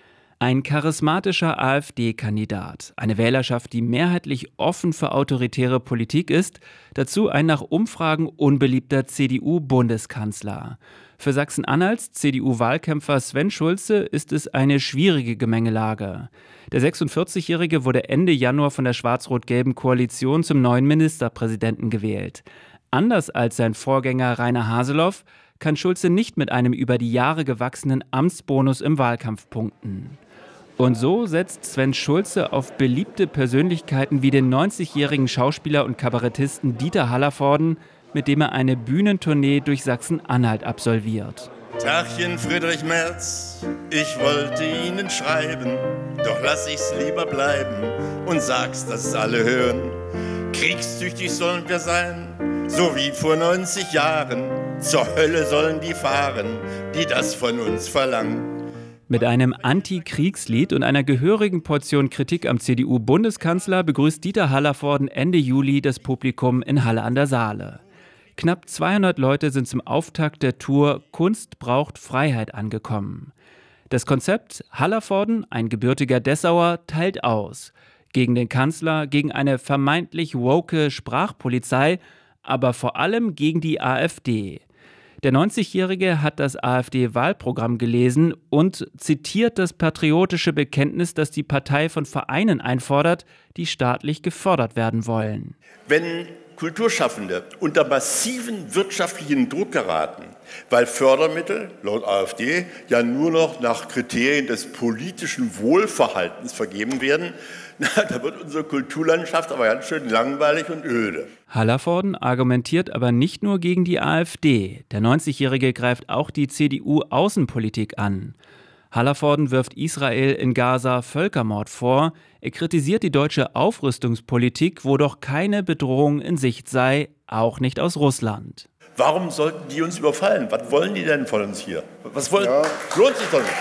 Ein charismatischer AfD-Kandidat, eine Wählerschaft, die mehrheitlich offen für autoritäre Politik ist, dazu ein nach Umfragen unbeliebter C D U-Bundeskanzler. Für Sachsen-Anhalts C D U-Wahlkämpfer Sven Schulze ist es eine schwierige Gemengelage. Der sechsundvierzigjährige wurde Ende Januar von der schwarz-rot-gelben Koalition zum neuen Ministerpräsidenten gewählt. Anders als sein Vorgänger Rainer Haseloff kann Schulze nicht mit einem über die Jahre gewachsenen Amtsbonus im Wahlkampf punkten. Und so setzt Sven Schulze auf beliebte Persönlichkeiten wie den neunzigjährigen Schauspieler und Kabarettisten Dieter Hallervorden, mit dem er eine Bühnentournee durch Sachsen-Anhalt absolviert. Tachchen Friedrich Merz, ich wollte Ihnen schreiben, doch lass ich's lieber bleiben und sag's, dass alle hören. Kriegstüchtig sollen wir sein, so wie vor neunzig Jahren. Zur Hölle sollen die fahren, die das von uns verlangen. Mit einem Anti-Kriegslied und einer gehörigen Portion Kritik am C D U-Bundeskanzler begrüßt Dieter Hallervorden Ende Juli das Publikum in Halle an der Saale. Knapp zweihundert Leute sind zum Auftakt der Tour Kunst braucht Freiheit angekommen. Das Konzept: Hallervorden, ein gebürtiger Dessauer, teilt aus. Gegen den Kanzler, gegen eine vermeintlich woke Sprachpolizei, aber vor allem gegen die AfD. Der neunzigjährige hat das AfD-Wahlprogramm gelesen und zitiert das patriotische Bekenntnis, das die Partei von Vereinen einfordert, die staatlich gefördert werden wollen. Wenn Kulturschaffende unter massiven wirtschaftlichen Druck geraten, weil Fördermittel laut AfD ja nur noch nach Kriterien des politischen Wohlverhaltens vergeben werden, na, da wird unsere Kulturlandschaft aber ganz schön langweilig und öde. Hallervorden argumentiert aber nicht nur gegen die AfD. Der neunzigjährige greift auch die C D U-Außenpolitik an. Hallervorden wirft Israel in Gaza Völkermord vor. Er kritisiert die deutsche Aufrüstungspolitik, wo doch keine Bedrohung in Sicht sei, auch nicht aus Russland. Warum sollten die uns überfallen? Was wollen die denn von uns hier? Was wollen? Ja. Lohnt sich doch nicht.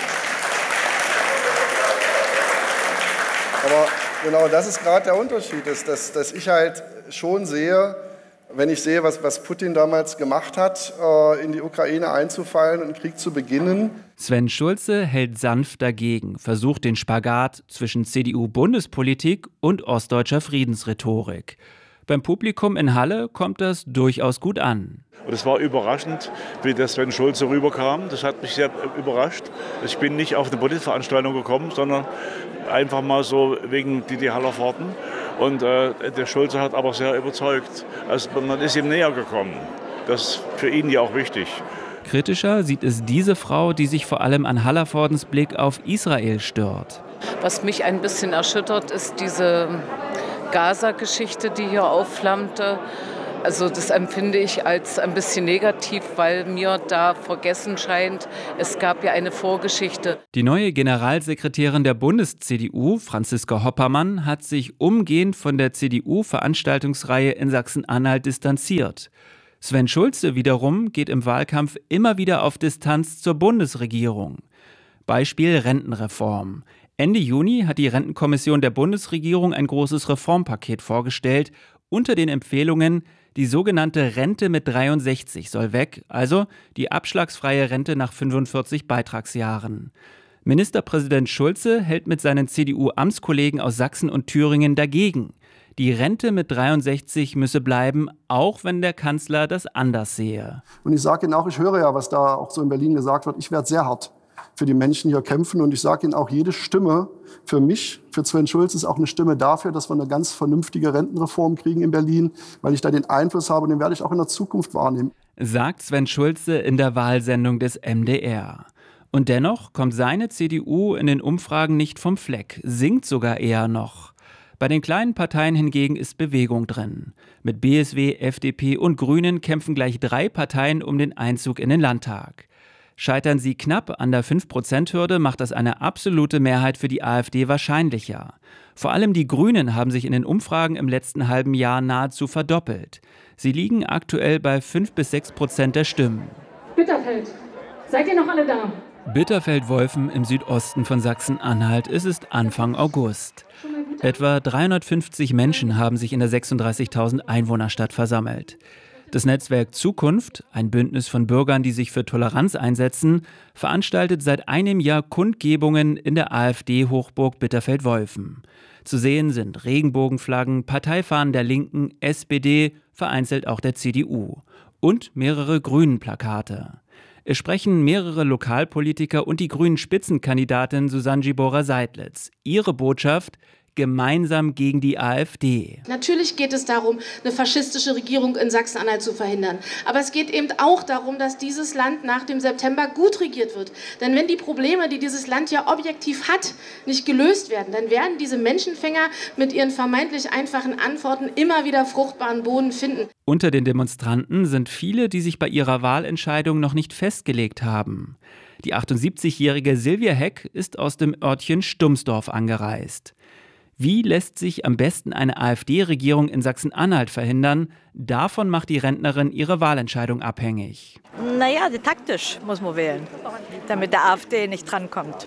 Aber genau das ist gerade der Unterschied, dass, dass, dass ich halt schon sehe, wenn ich sehe, was, was Putin damals gemacht hat, äh, in die Ukraine einzufallen und einen Krieg zu beginnen. Sven Schulze hält sanft dagegen, versucht den Spagat zwischen C D U-Bundespolitik und ostdeutscher Friedensrhetorik. Beim Publikum in Halle kommt das durchaus gut an. Und es war überraschend, wie der Sven Schulze rüberkam. Das hat mich sehr überrascht. Ich bin nicht auf eine Politveranstaltung gekommen, sondern einfach mal so wegen Didi Hallervorden. Und äh, der Schulze hat aber sehr überzeugt. Also man ist ihm näher gekommen. Das ist für ihn ja auch wichtig. Kritischer sieht es diese Frau, die sich vor allem an Hallervordens Blick auf Israel stört. Was mich ein bisschen erschüttert, ist diese Gaza-Geschichte, die hier aufflammte. Also das empfinde ich als ein bisschen negativ, weil mir da vergessen scheint, es gab ja eine Vorgeschichte. Die neue Generalsekretärin der Bundes-C D U, Franziska Hoppermann, hat sich umgehend von der C D U-Veranstaltungsreihe in Sachsen-Anhalt distanziert. Sven Schulze wiederum geht im Wahlkampf immer wieder auf Distanz zur Bundesregierung. Beispiel Rentenreform. Ende Juni hat die Rentenkommission der Bundesregierung ein großes Reformpaket vorgestellt. Unter den Empfehlungen: die sogenannte Rente mit dreiundsechzig soll weg, also die abschlagsfreie Rente nach fünfundvierzig Beitragsjahren. Ministerpräsident Schulze hält mit seinen C D U-Amtskollegen aus Sachsen und Thüringen dagegen. Die Rente mit dreiundsechzig müsse bleiben, auch wenn der Kanzler das anders sehe. Und ich sage Ihnen auch, ich höre ja, was da auch so in Berlin gesagt wird, ich werde sehr hart für die Menschen hier kämpfen. Und ich sage Ihnen auch, jede Stimme für mich, für Sven Schulze, ist auch eine Stimme dafür, dass wir eine ganz vernünftige Rentenreform kriegen in Berlin, weil ich da den Einfluss habe und den werde ich auch in der Zukunft wahrnehmen. Sagt Sven Schulze in der Wahlsendung des M D R. Und dennoch kommt seine C D U in den Umfragen nicht vom Fleck, sinkt sogar eher noch. Bei den kleinen Parteien hingegen ist Bewegung drin. Mit B S W, F D P und Grünen kämpfen gleich drei Parteien um den Einzug in den Landtag. Scheitern sie knapp an der fünf Prozent Hürde, macht das eine absolute Mehrheit für die AfD wahrscheinlicher. Vor allem die Grünen haben sich in den Umfragen im letzten halben Jahr nahezu verdoppelt. Sie liegen aktuell bei fünf bis sechs Prozent der Stimmen. Bitterfeld, seid ihr noch alle da? Bitterfeld-Wolfen im Südosten von Sachsen-Anhalt. Es ist Anfang August. Etwa dreihundertfünfzig Menschen haben sich in der sechsunddreißigtausend Einwohnerstadt versammelt. Das Netzwerk Zukunft, ein Bündnis von Bürgern, die sich für Toleranz einsetzen, veranstaltet seit einem Jahr Kundgebungen in der AfD-Hochburg Bitterfeld-Wolfen. Zu sehen sind Regenbogenflaggen, Parteifahnen der Linken, S P D, vereinzelt auch der C D U und mehrere Grünen-Plakate. Es sprechen mehrere Lokalpolitiker und die grünen Spitzenkandidatin Susanne Gibora-Seidlitz. Ihre Botschaft: gemeinsam gegen die AfD. Natürlich geht es darum, eine faschistische Regierung in Sachsen-Anhalt zu verhindern. Aber es geht eben auch darum, dass dieses Land nach dem September gut regiert wird. Denn wenn die Probleme, die dieses Land ja objektiv hat, nicht gelöst werden, dann werden diese Menschenfänger mit ihren vermeintlich einfachen Antworten immer wieder fruchtbaren Boden finden. Unter den Demonstranten sind viele, die sich bei ihrer Wahlentscheidung noch nicht festgelegt haben. Die achtundsiebzigjährige Silvia Heck ist aus dem Örtchen Stumsdorf angereist. Wie lässt sich am besten eine AfD-Regierung in Sachsen-Anhalt verhindern? Davon macht die Rentnerin ihre Wahlentscheidung abhängig. Naja, taktisch muss man wählen, damit der AfD nicht drankommt.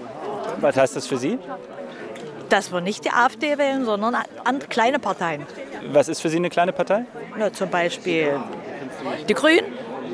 Was heißt das für Sie? Dass wir nicht die AfD wählen, sondern an kleine Parteien. Was ist für Sie eine kleine Partei? Na, zum Beispiel die Grünen.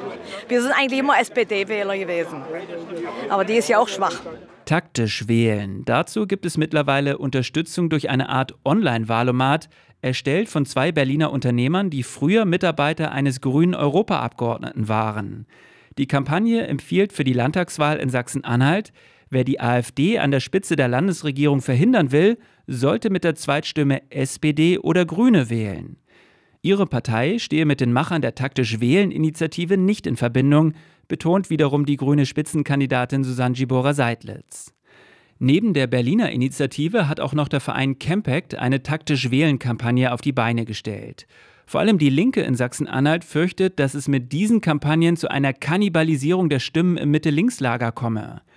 Wir sind eigentlich immer S P D-Wähler gewesen. Aber die ist ja auch schwach. Taktisch wählen. Dazu gibt es mittlerweile Unterstützung durch eine Art Online-Wahlomat, erstellt von zwei Berliner Unternehmern, die früher Mitarbeiter eines grünen Europaabgeordneten waren. Die Kampagne empfiehlt für die Landtagswahl in Sachsen-Anhalt: wer die AfD an der Spitze der Landesregierung verhindern will, sollte mit der Zweitstimme S P D oder Grüne wählen. Ihre Partei stehe mit den Machern der Taktisch-Wählen-Initiative nicht in Verbindung, betont wiederum die grüne Spitzenkandidatin Susanne Gibora-Seidlitz. Neben der Berliner Initiative hat auch noch der Verein Campact eine Taktisch-Wählen-Kampagne auf die Beine gestellt. Vor allem die Linke in Sachsen-Anhalt fürchtet, dass es mit diesen Kampagnen zu einer Kannibalisierung der Stimmen im Mitte-Links-Lager komme.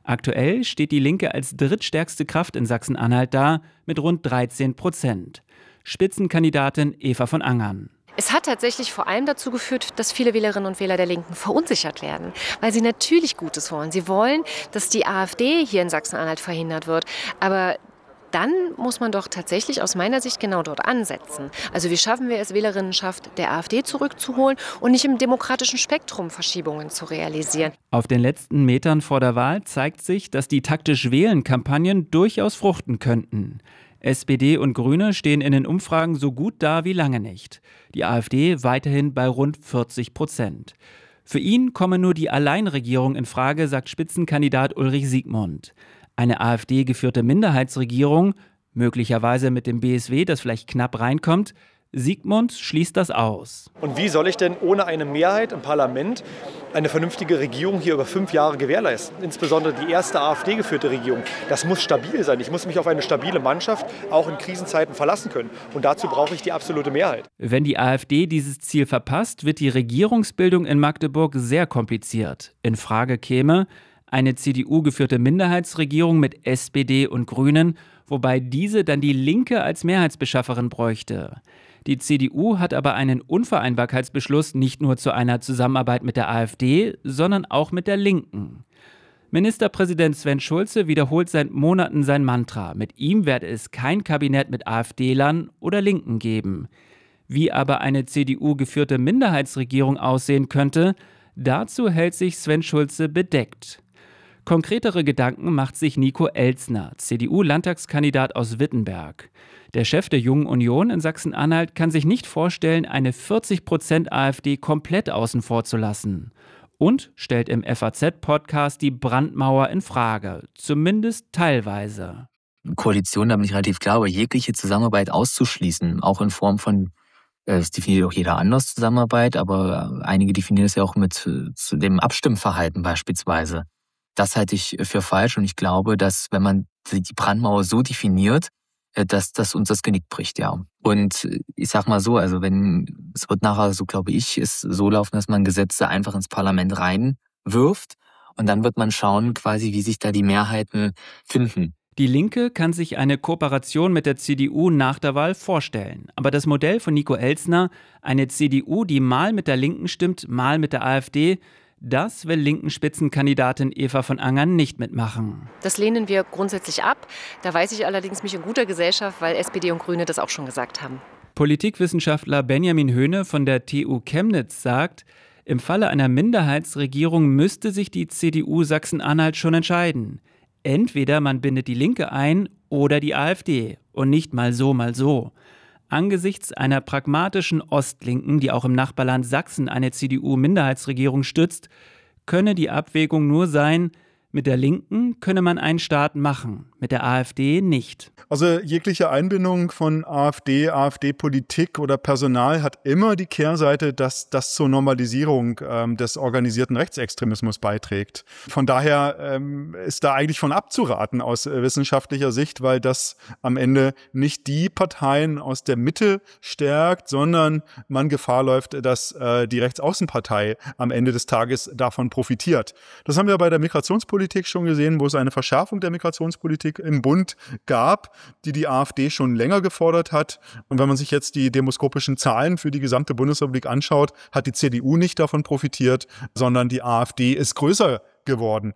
Aktuell steht die Linke als drittstärkste Kraft in Sachsen-Anhalt da mit rund dreizehn Prozent. Spitzenkandidatin Eva von Angern. Es hat tatsächlich vor allem dazu geführt, dass viele Wählerinnen und Wähler der Linken verunsichert werden, weil sie natürlich Gutes wollen. Sie wollen, dass die AfD hier in Sachsen-Anhalt verhindert wird, aber dann muss man doch tatsächlich aus meiner Sicht genau dort ansetzen. Also wie schaffen wir es, Wählerinnenschaft der AfD zurückzuholen und nicht im demokratischen Spektrum Verschiebungen zu realisieren? Auf den letzten Metern vor der Wahl zeigt sich, dass die taktisch-Wählen-Kampagnen durchaus fruchten könnten. S P D und Grüne stehen in den Umfragen so gut da wie lange nicht. Die AfD weiterhin bei rund vierzig Prozent. Für ihn komme nur die Alleinregierung in Frage, sagt Spitzenkandidat Ulrich Siegmund. Eine AfD-geführte Minderheitsregierung, möglicherweise mit dem B S W, das vielleicht knapp reinkommt, Siegmund schließt das aus. Und wie soll ich denn ohne eine Mehrheit im Parlament eine vernünftige Regierung hier über fünf Jahre gewährleisten? Insbesondere die erste AfD-geführte Regierung. Das muss stabil sein. Ich muss mich auf eine stabile Mannschaft auch in Krisenzeiten verlassen können. Und dazu brauche ich die absolute Mehrheit. Wenn die AfD dieses Ziel verpasst, wird die Regierungsbildung in Magdeburg sehr kompliziert. In Frage käme eine C D U-geführte Minderheitsregierung mit S P D und Grünen, wobei diese dann die Linke als Mehrheitsbeschafferin bräuchte. Die C D U hat aber einen Unvereinbarkeitsbeschluss nicht nur zu einer Zusammenarbeit mit der AfD, sondern auch mit der Linken. Ministerpräsident Sven Schulze wiederholt seit Monaten sein Mantra. Mit ihm werde es kein Kabinett mit AfD-Lern oder Linken geben. Wie aber eine C D U-geführte Minderheitsregierung aussehen könnte, dazu hält sich Sven Schulze bedeckt. Konkretere Gedanken macht sich Nico Elzner, C D U-Landtagskandidat aus Wittenberg. Der Chef der Jungen Union in Sachsen-Anhalt kann sich nicht vorstellen, eine vierzig Prozent AfD komplett außen vor zu lassen. Und stellt im F A Z-Podcast die Brandmauer in Frage, zumindest teilweise. Koalition, da bin ich relativ klar, aber jegliche Zusammenarbeit auszuschließen, auch in Form von, es definiert auch jeder anders Zusammenarbeit, aber einige definieren es ja auch mit zu dem Abstimmverhalten beispielsweise. Das halte ich für falsch und ich glaube, dass wenn man die Brandmauer so definiert, dass das uns das Genick bricht, ja. Und ich sag mal so, also wenn, es wird nachher, so glaube ich, es so laufen, dass man Gesetze einfach ins Parlament reinwirft und dann wird man schauen, quasi, wie sich da die Mehrheiten finden. Die Linke kann sich eine Kooperation mit der C D U nach der Wahl vorstellen. Aber das Modell von Nico Elzner, eine C D U, die mal mit der Linken stimmt, mal mit der AfD, das will linken Spitzenkandidatin Eva von Angern nicht mitmachen. Das lehnen wir grundsätzlich ab. Da weiß ich allerdings mich in guter Gesellschaft, weil S P D und Grüne das auch schon gesagt haben. Politikwissenschaftler Benjamin Höhne von der T U Chemnitz sagt, im Falle einer Minderheitsregierung müsste sich die C D U Sachsen-Anhalt schon entscheiden. Entweder man bindet die Linke ein oder die AfD und nicht mal so, mal so. Angesichts einer pragmatischen Ostlinken, die auch im Nachbarland Sachsen eine C D U-Minderheitsregierung stützt, könne die Abwägung nur sein, mit der Linken könne man einen Staat machen, mit der AfD nicht. Also jegliche Einbindung von AfD, AfD-Politik oder Personal hat immer die Kehrseite, dass das zur Normalisierung ähm, des organisierten Rechtsextremismus beiträgt. Von daher ähm, ist da eigentlich von abzuraten aus äh, wissenschaftlicher Sicht, weil das am Ende nicht die Parteien aus der Mitte stärkt, sondern man Gefahr läuft, dass äh, die Rechtsaußenpartei am Ende des Tages davon profitiert. Das haben wir bei der Migrationspolitik schon gesehen, wo es eine Verschärfung der Migrationspolitik im Bund gab, die die AfD schon länger gefordert hat. Und wenn man sich jetzt die demoskopischen Zahlen für die gesamte Bundesrepublik anschaut, hat die C D U nicht davon profitiert, sondern die AfD ist größer geworden.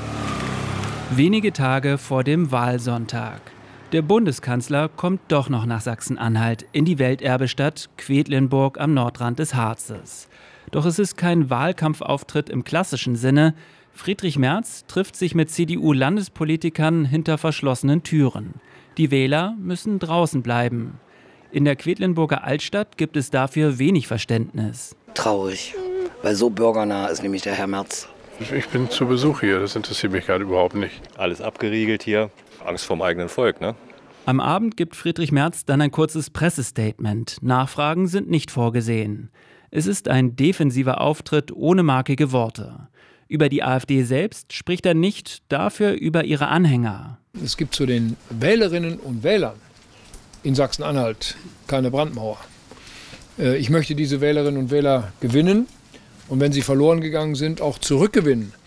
Wenige Tage vor dem Wahlsonntag. Der Bundeskanzler kommt doch noch nach Sachsen-Anhalt, in die Welterbestadt Quedlinburg am Nordrand des Harzes. Doch es ist kein Wahlkampfauftritt im klassischen Sinne. Friedrich Merz trifft sich mit C D U-Landespolitikern hinter verschlossenen Türen. Die Wähler müssen draußen bleiben. In der Quedlinburger Altstadt gibt es dafür wenig Verständnis. Traurig, weil so bürgernah ist nämlich der Herr Merz. Ich bin zu Besuch hier, das interessiert mich gerade überhaupt nicht. Alles abgeriegelt hier, Angst vorm eigenen Volk, ne? Am Abend gibt Friedrich Merz dann ein kurzes Pressestatement. Nachfragen sind nicht vorgesehen. Es ist ein defensiver Auftritt ohne markige Worte. Über die AfD selbst spricht er nicht, dafür über ihre Anhänger. Es gibt zu den Wählerinnen und Wählern in Sachsen-Anhalt keine Brandmauer. Ich möchte diese Wählerinnen und Wähler gewinnen und wenn sie verloren gegangen sind, auch zurückgewinnen.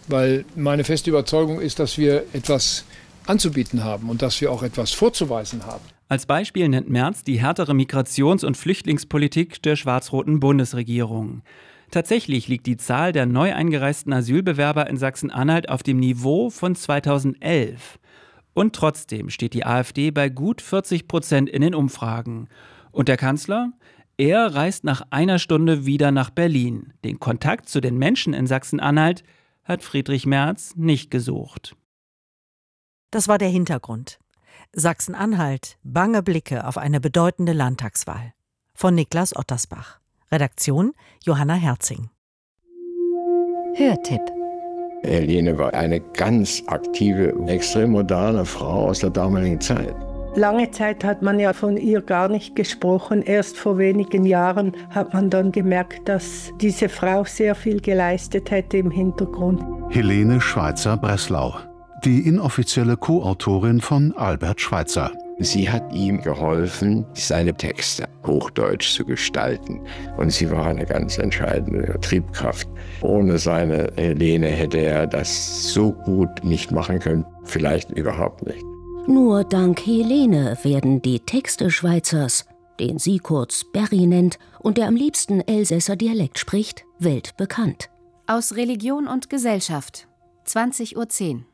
Weil meine feste Überzeugung ist, dass wir etwas anzubieten haben und dass wir auch etwas vorzuweisen haben. Als Beispiel nennt Merz die härtere Migrations- und Flüchtlingspolitik der schwarz-roten Bundesregierung. Tatsächlich liegt die Zahl der neu eingereisten Asylbewerber in Sachsen-Anhalt auf dem Niveau von zweitausendelf. Und trotzdem steht die AfD bei gut vierzig Prozent in den Umfragen. Und der Kanzler? Er reist nach einer Stunde wieder nach Berlin. Den Kontakt zu den Menschen in Sachsen-Anhalt hat Friedrich Merz nicht gesucht. Das war der Hintergrund. Sachsen-Anhalt, bange Blicke auf eine bedeutende Landtagswahl. Von Niklas Ottersbach. Redaktion Johanna Herzing. Hörtipp. Helene war eine ganz aktive, extrem moderne Frau aus der damaligen Zeit. Lange Zeit hat man ja von ihr gar nicht gesprochen. Erst vor wenigen Jahren hat man dann gemerkt, dass diese Frau sehr viel geleistet hätte im Hintergrund. Helene Schweitzer-Breslau, die inoffizielle Co-Autorin von Albert Schweitzer. Sie hat ihm geholfen, seine Texte hochdeutsch zu gestalten. Und sie war eine ganz entscheidende Triebkraft. Ohne seine Helene hätte er das so gut nicht machen können. Vielleicht überhaupt nicht. Nur dank Helene werden die Texte Schweizers, den sie kurz Berry nennt und der am liebsten Elsässer Dialekt spricht, weltbekannt. Aus Religion und Gesellschaft, zwanzig Uhr zehn.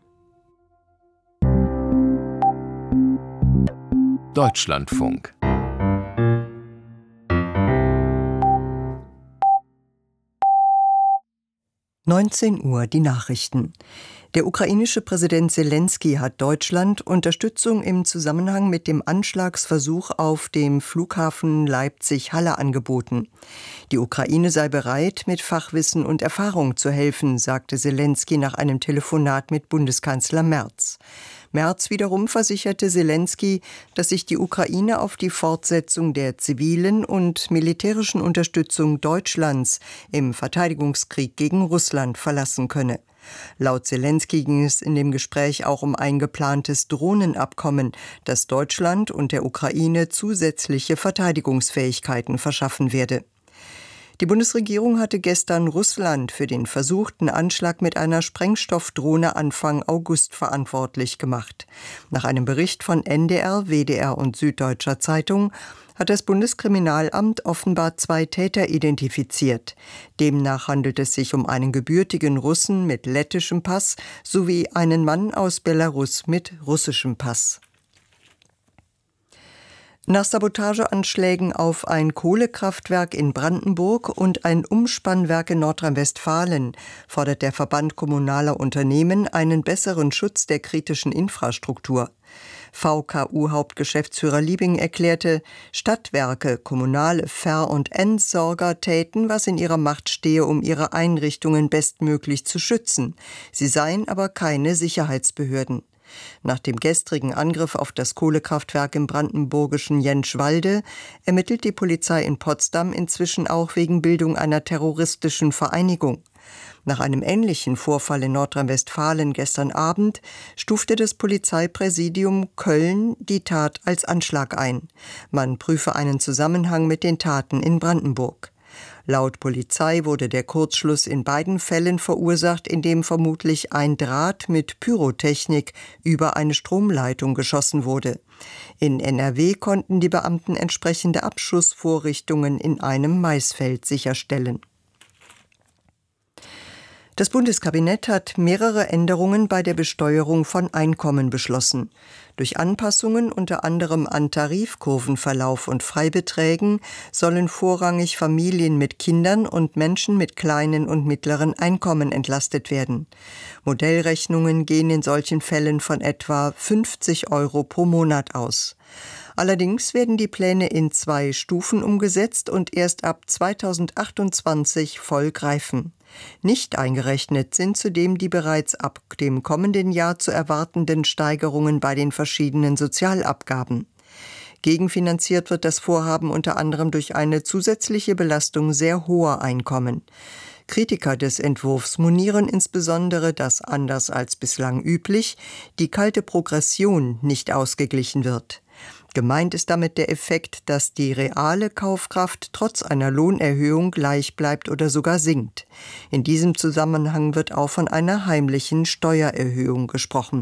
Deutschlandfunk. neunzehn Uhr die Nachrichten. Der ukrainische Präsident Selenskyj hat Deutschland Unterstützung im Zusammenhang mit dem Anschlagsversuch auf dem Flughafen Leipzig-Halle angeboten. Die Ukraine sei bereit, mit Fachwissen und Erfahrung zu helfen, sagte Selenskyj nach einem Telefonat mit Bundeskanzler Merz. Merz wiederum versicherte Selenskyj, dass sich die Ukraine auf die Fortsetzung der zivilen und militärischen Unterstützung Deutschlands im Verteidigungskrieg gegen Russland verlassen könne. Laut Selenskyj ging es in dem Gespräch auch um ein geplantes Drohnenabkommen, das Deutschland und der Ukraine zusätzliche Verteidigungsfähigkeiten verschaffen werde. Die Bundesregierung hatte gestern Russland für den versuchten Anschlag mit einer Sprengstoffdrohne Anfang August verantwortlich gemacht. Nach einem Bericht von N D R, W D R und Süddeutscher Zeitung hat das Bundeskriminalamt offenbar zwei Täter identifiziert. Demnach handelt es sich um einen gebürtigen Russen mit lettischem Pass sowie einen Mann aus Belarus mit russischem Pass. Nach Sabotageanschlägen auf ein Kohlekraftwerk in Brandenburg und ein Umspannwerk in Nordrhein-Westfalen fordert der Verband kommunaler Unternehmen einen besseren Schutz der kritischen Infrastruktur. V K U-Hauptgeschäftsführer Liebing erklärte, Stadtwerke, kommunale Ver- und Entsorger täten, was in ihrer Macht stehe, um ihre Einrichtungen bestmöglich zu schützen. Sie seien aber keine Sicherheitsbehörden. Nach dem gestrigen Angriff auf das Kohlekraftwerk im brandenburgischen Jentschwalde ermittelt die Polizei in Potsdam inzwischen auch wegen Bildung einer terroristischen Vereinigung. Nach einem ähnlichen Vorfall in Nordrhein-Westfalen gestern Abend stufte das Polizeipräsidium Köln die Tat als Anschlag ein. Man prüfe einen Zusammenhang mit den Taten in Brandenburg. Laut Polizei wurde der Kurzschluss in beiden Fällen verursacht, indem vermutlich ein Draht mit Pyrotechnik über eine Stromleitung geschossen wurde. In N R W konnten die Beamten entsprechende Abschussvorrichtungen in einem Maisfeld sicherstellen. Das Bundeskabinett hat mehrere Änderungen bei der Besteuerung von Einkommen beschlossen. Durch Anpassungen unter anderem an Tarifkurvenverlauf und Freibeträgen sollen vorrangig Familien mit Kindern und Menschen mit kleinen und mittleren Einkommen entlastet werden. Modellrechnungen gehen in solchen Fällen von etwa fünfzig Euro pro Monat aus. Allerdings werden die Pläne in zwei Stufen umgesetzt und erst ab zweitausendachtundzwanzig voll greifen. Nicht eingerechnet sind zudem die bereits ab dem kommenden Jahr zu erwartenden Steigerungen bei den verschiedenen Sozialabgaben. Gegenfinanziert wird das Vorhaben unter anderem durch eine zusätzliche Belastung sehr hoher Einkommen. Kritiker des Entwurfs monieren insbesondere, dass anders als bislang üblich die kalte Progression nicht ausgeglichen wird. Gemeint ist damit der Effekt, dass die reale Kaufkraft trotz einer Lohnerhöhung gleich bleibt oder sogar sinkt. In diesem Zusammenhang wird auch von einer heimlichen Steuererhöhung gesprochen.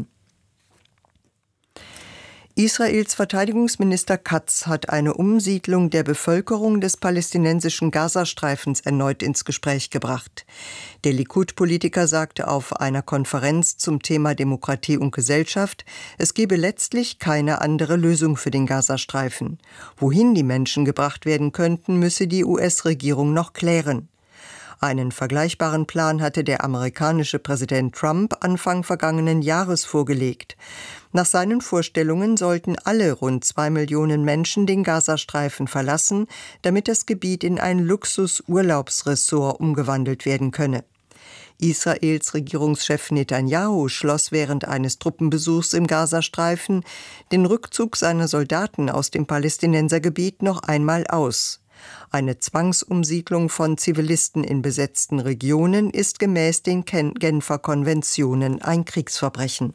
Israels Verteidigungsminister Katz hat eine Umsiedlung der Bevölkerung des palästinensischen Gazastreifens erneut ins Gespräch gebracht. Der Likud-Politiker sagte auf einer Konferenz zum Thema Demokratie und Gesellschaft, es gebe letztlich keine andere Lösung für den Gazastreifen. Wohin die Menschen gebracht werden könnten, müsse die U S-Regierung noch klären. Einen vergleichbaren Plan hatte der amerikanische Präsident Trump Anfang vergangenen Jahres vorgelegt. Nach seinen Vorstellungen sollten alle rund zwei Millionen Menschen den Gazastreifen verlassen, damit das Gebiet in ein Luxus-Urlaubsressort umgewandelt werden könne. Israels Regierungschef Netanyahu schloss während eines Truppenbesuchs im Gazastreifen den Rückzug seiner Soldaten aus dem Palästinensergebiet noch einmal aus. Eine Zwangsumsiedlung von Zivilisten in besetzten Regionen ist gemäß den Genfer Konventionen ein Kriegsverbrechen.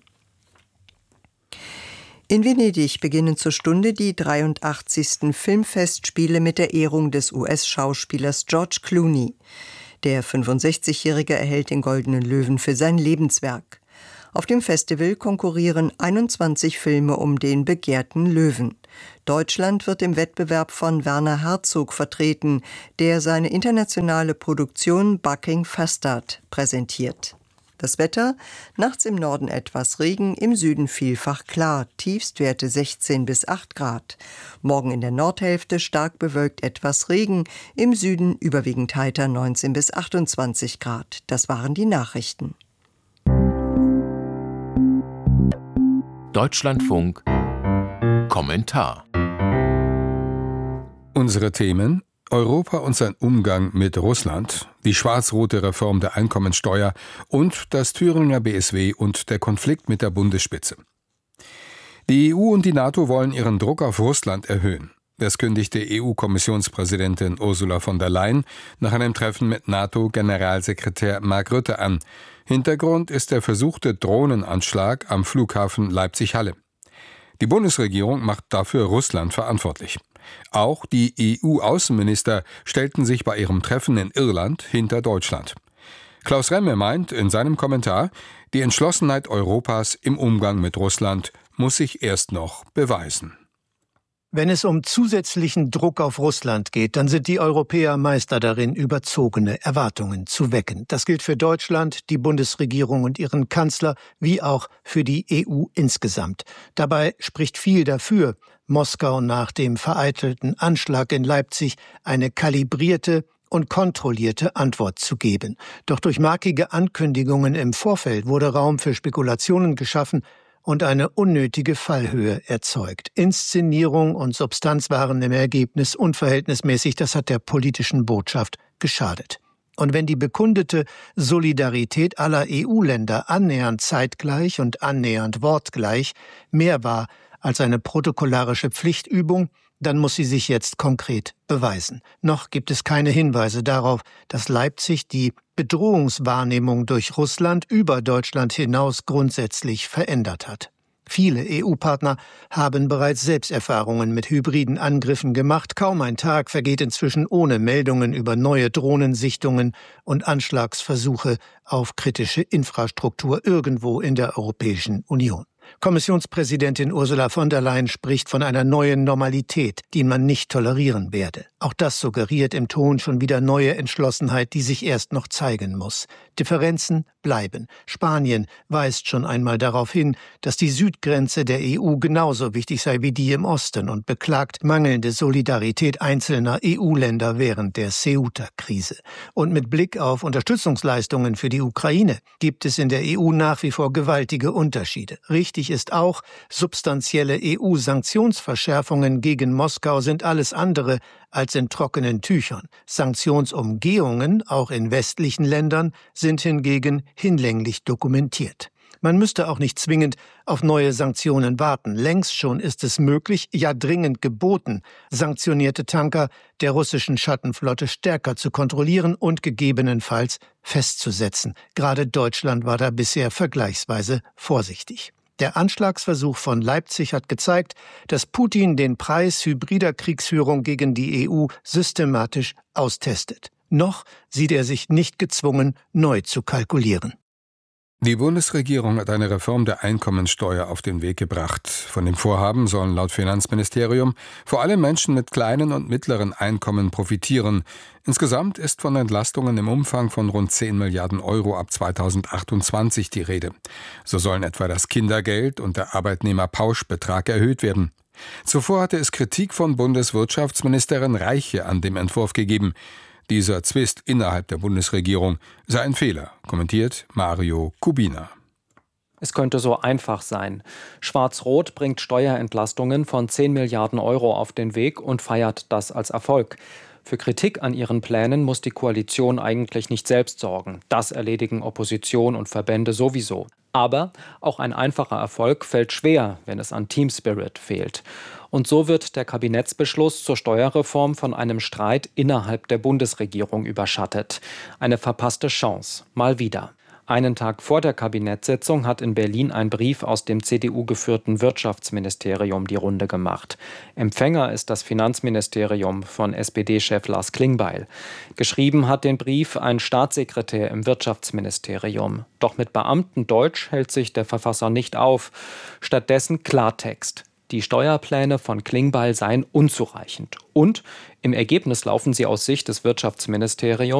In Venedig beginnen zur Stunde die dreiundachtzigsten Filmfestspiele mit der Ehrung des U S-Schauspielers George Clooney. Der fünfundsechzigjährige erhält den Goldenen Löwen für sein Lebenswerk. Auf dem Festival konkurrieren einundzwanzig Filme um den begehrten Löwen. Deutschland wird im Wettbewerb von Werner Herzog vertreten, der seine internationale Produktion Bucking Fastard präsentiert. Das Wetter: nachts im Norden etwas Regen, im Süden vielfach klar, Tiefstwerte sechzehn bis acht Grad. Morgen in der Nordhälfte stark bewölkt etwas Regen, im Süden überwiegend heiter neunzehn bis achtundzwanzig Grad. Das waren die Nachrichten. Deutschlandfunk Kommentar. Unsere Themen: Europa und sein Umgang mit Russland, die schwarz-rote Reform der Einkommensteuer und das Thüringer B S W und der Konflikt mit der Bundesspitze. Die E U und die NATO wollen ihren Druck auf Russland erhöhen. Das kündigte E U-Kommissionspräsidentin Ursula von der Leyen nach einem Treffen mit NATO-Generalsekretär Mark Rutte an. Hintergrund ist der versuchte Drohnenanschlag am Flughafen Leipzig-Halle. Die Bundesregierung macht dafür Russland verantwortlich. Auch die E U-Außenminister stellten sich bei ihrem Treffen in Irland hinter Deutschland. Klaus Remme meint in seinem Kommentar, die Entschlossenheit Europas im Umgang mit Russland muss sich erst noch beweisen. Wenn es um zusätzlichen Druck auf Russland geht, dann sind die Europäer Meister darin, überzogene Erwartungen zu wecken. Das gilt für Deutschland, die Bundesregierung und ihren Kanzler, wie auch für die E U insgesamt. Dabei spricht viel dafür, Moskau nach dem vereitelten Anschlag in Leipzig eine kalibrierte und kontrollierte Antwort zu geben. Doch durch markige Ankündigungen im Vorfeld wurde Raum für Spekulationen geschaffen und eine unnötige Fallhöhe erzeugt. Inszenierung und Substanz waren im Ergebnis unverhältnismäßig, das hat der politischen Botschaft geschadet. Und wenn die bekundete Solidarität aller E U-Länder annähernd zeitgleich und annähernd wortgleich mehr war als eine protokollarische Pflichtübung, dann muss sie sich jetzt konkret beweisen. Noch gibt es keine Hinweise darauf, dass Leipzig die Bedrohungswahrnehmung durch Russland über Deutschland hinaus grundsätzlich verändert hat. Viele E U-Partner haben bereits Selbsterfahrungen mit hybriden Angriffen gemacht. Kaum ein Tag vergeht inzwischen ohne Meldungen über neue Drohnensichtungen und Anschlagsversuche auf kritische Infrastruktur irgendwo in der Europäischen Union. Kommissionspräsidentin Ursula von der Leyen spricht von einer neuen Normalität, die man nicht tolerieren werde. Auch das suggeriert im Ton schon wieder neue Entschlossenheit, die sich erst noch zeigen muss. Differenzen bleiben. Spanien weist schon einmal darauf hin, dass die Südgrenze der E U genauso wichtig sei wie die im Osten und beklagt mangelnde Solidarität einzelner E U-Länder während der Ceuta-Krise. Und mit Blick auf Unterstützungsleistungen für die Ukraine gibt es in der E U nach wie vor gewaltige Unterschiede. Richtig ist auch, substanzielle E U-Sanktionsverschärfungen gegen Moskau sind alles andere als in trockenen Tüchern. Sanktionsumgehungen, auch in westlichen Ländern, sind hingegen hinlänglich dokumentiert. Man müsste auch nicht zwingend auf neue Sanktionen warten. Längst schon ist es möglich, ja dringend geboten, sanktionierte Tanker der russischen Schattenflotte stärker zu kontrollieren und gegebenenfalls festzusetzen. Gerade Deutschland war da bisher vergleichsweise vorsichtig. Der Anschlagsversuch von Leipzig hat gezeigt, dass Putin den Preis hybrider Kriegsführung gegen die E U systematisch austestet. Noch sieht er sich nicht gezwungen, neu zu kalkulieren. Die Bundesregierung hat eine Reform der Einkommensteuer auf den Weg gebracht. Von dem Vorhaben sollen laut Finanzministerium vor allem Menschen mit kleinen und mittleren Einkommen profitieren. Insgesamt ist von Entlastungen im Umfang von rund zehn Milliarden Euro ab zweitausendachtundzwanzig die Rede. So sollen etwa das Kindergeld und der Arbeitnehmerpauschbetrag erhöht werden. Zuvor hatte es Kritik von Bundeswirtschaftsministerin Reiche an dem Entwurf gegeben. Dieser Zwist innerhalb der Bundesregierung sei ein Fehler, kommentiert Mario Kubina. Es könnte so einfach sein. Schwarz-Rot bringt Steuerentlastungen von zehn Milliarden Euro auf den Weg und feiert das als Erfolg. Für Kritik an ihren Plänen muss die Koalition eigentlich nicht selbst sorgen. Das erledigen Opposition und Verbände sowieso. Aber auch ein einfacher Erfolg fällt schwer, wenn es an Teamspirit fehlt. Und so wird der Kabinettsbeschluss zur Steuerreform von einem Streit innerhalb der Bundesregierung überschattet. Eine verpasste Chance, mal wieder. Einen Tag vor der Kabinettssitzung hat in Berlin ein Brief aus dem C D U-geführten Wirtschaftsministerium die Runde gemacht. Empfänger ist das Finanzministerium von S P D-Chef Lars Klingbeil. Geschrieben hat den Brief ein Staatssekretär im Wirtschaftsministerium. Doch mit Beamtendeutsch hält sich der Verfasser nicht auf. Stattdessen Klartext. Die Steuerpläne von Klingbeil seien unzureichend. Und im Ergebnis laufen sie aus Sicht des Wirtschaftsministeriums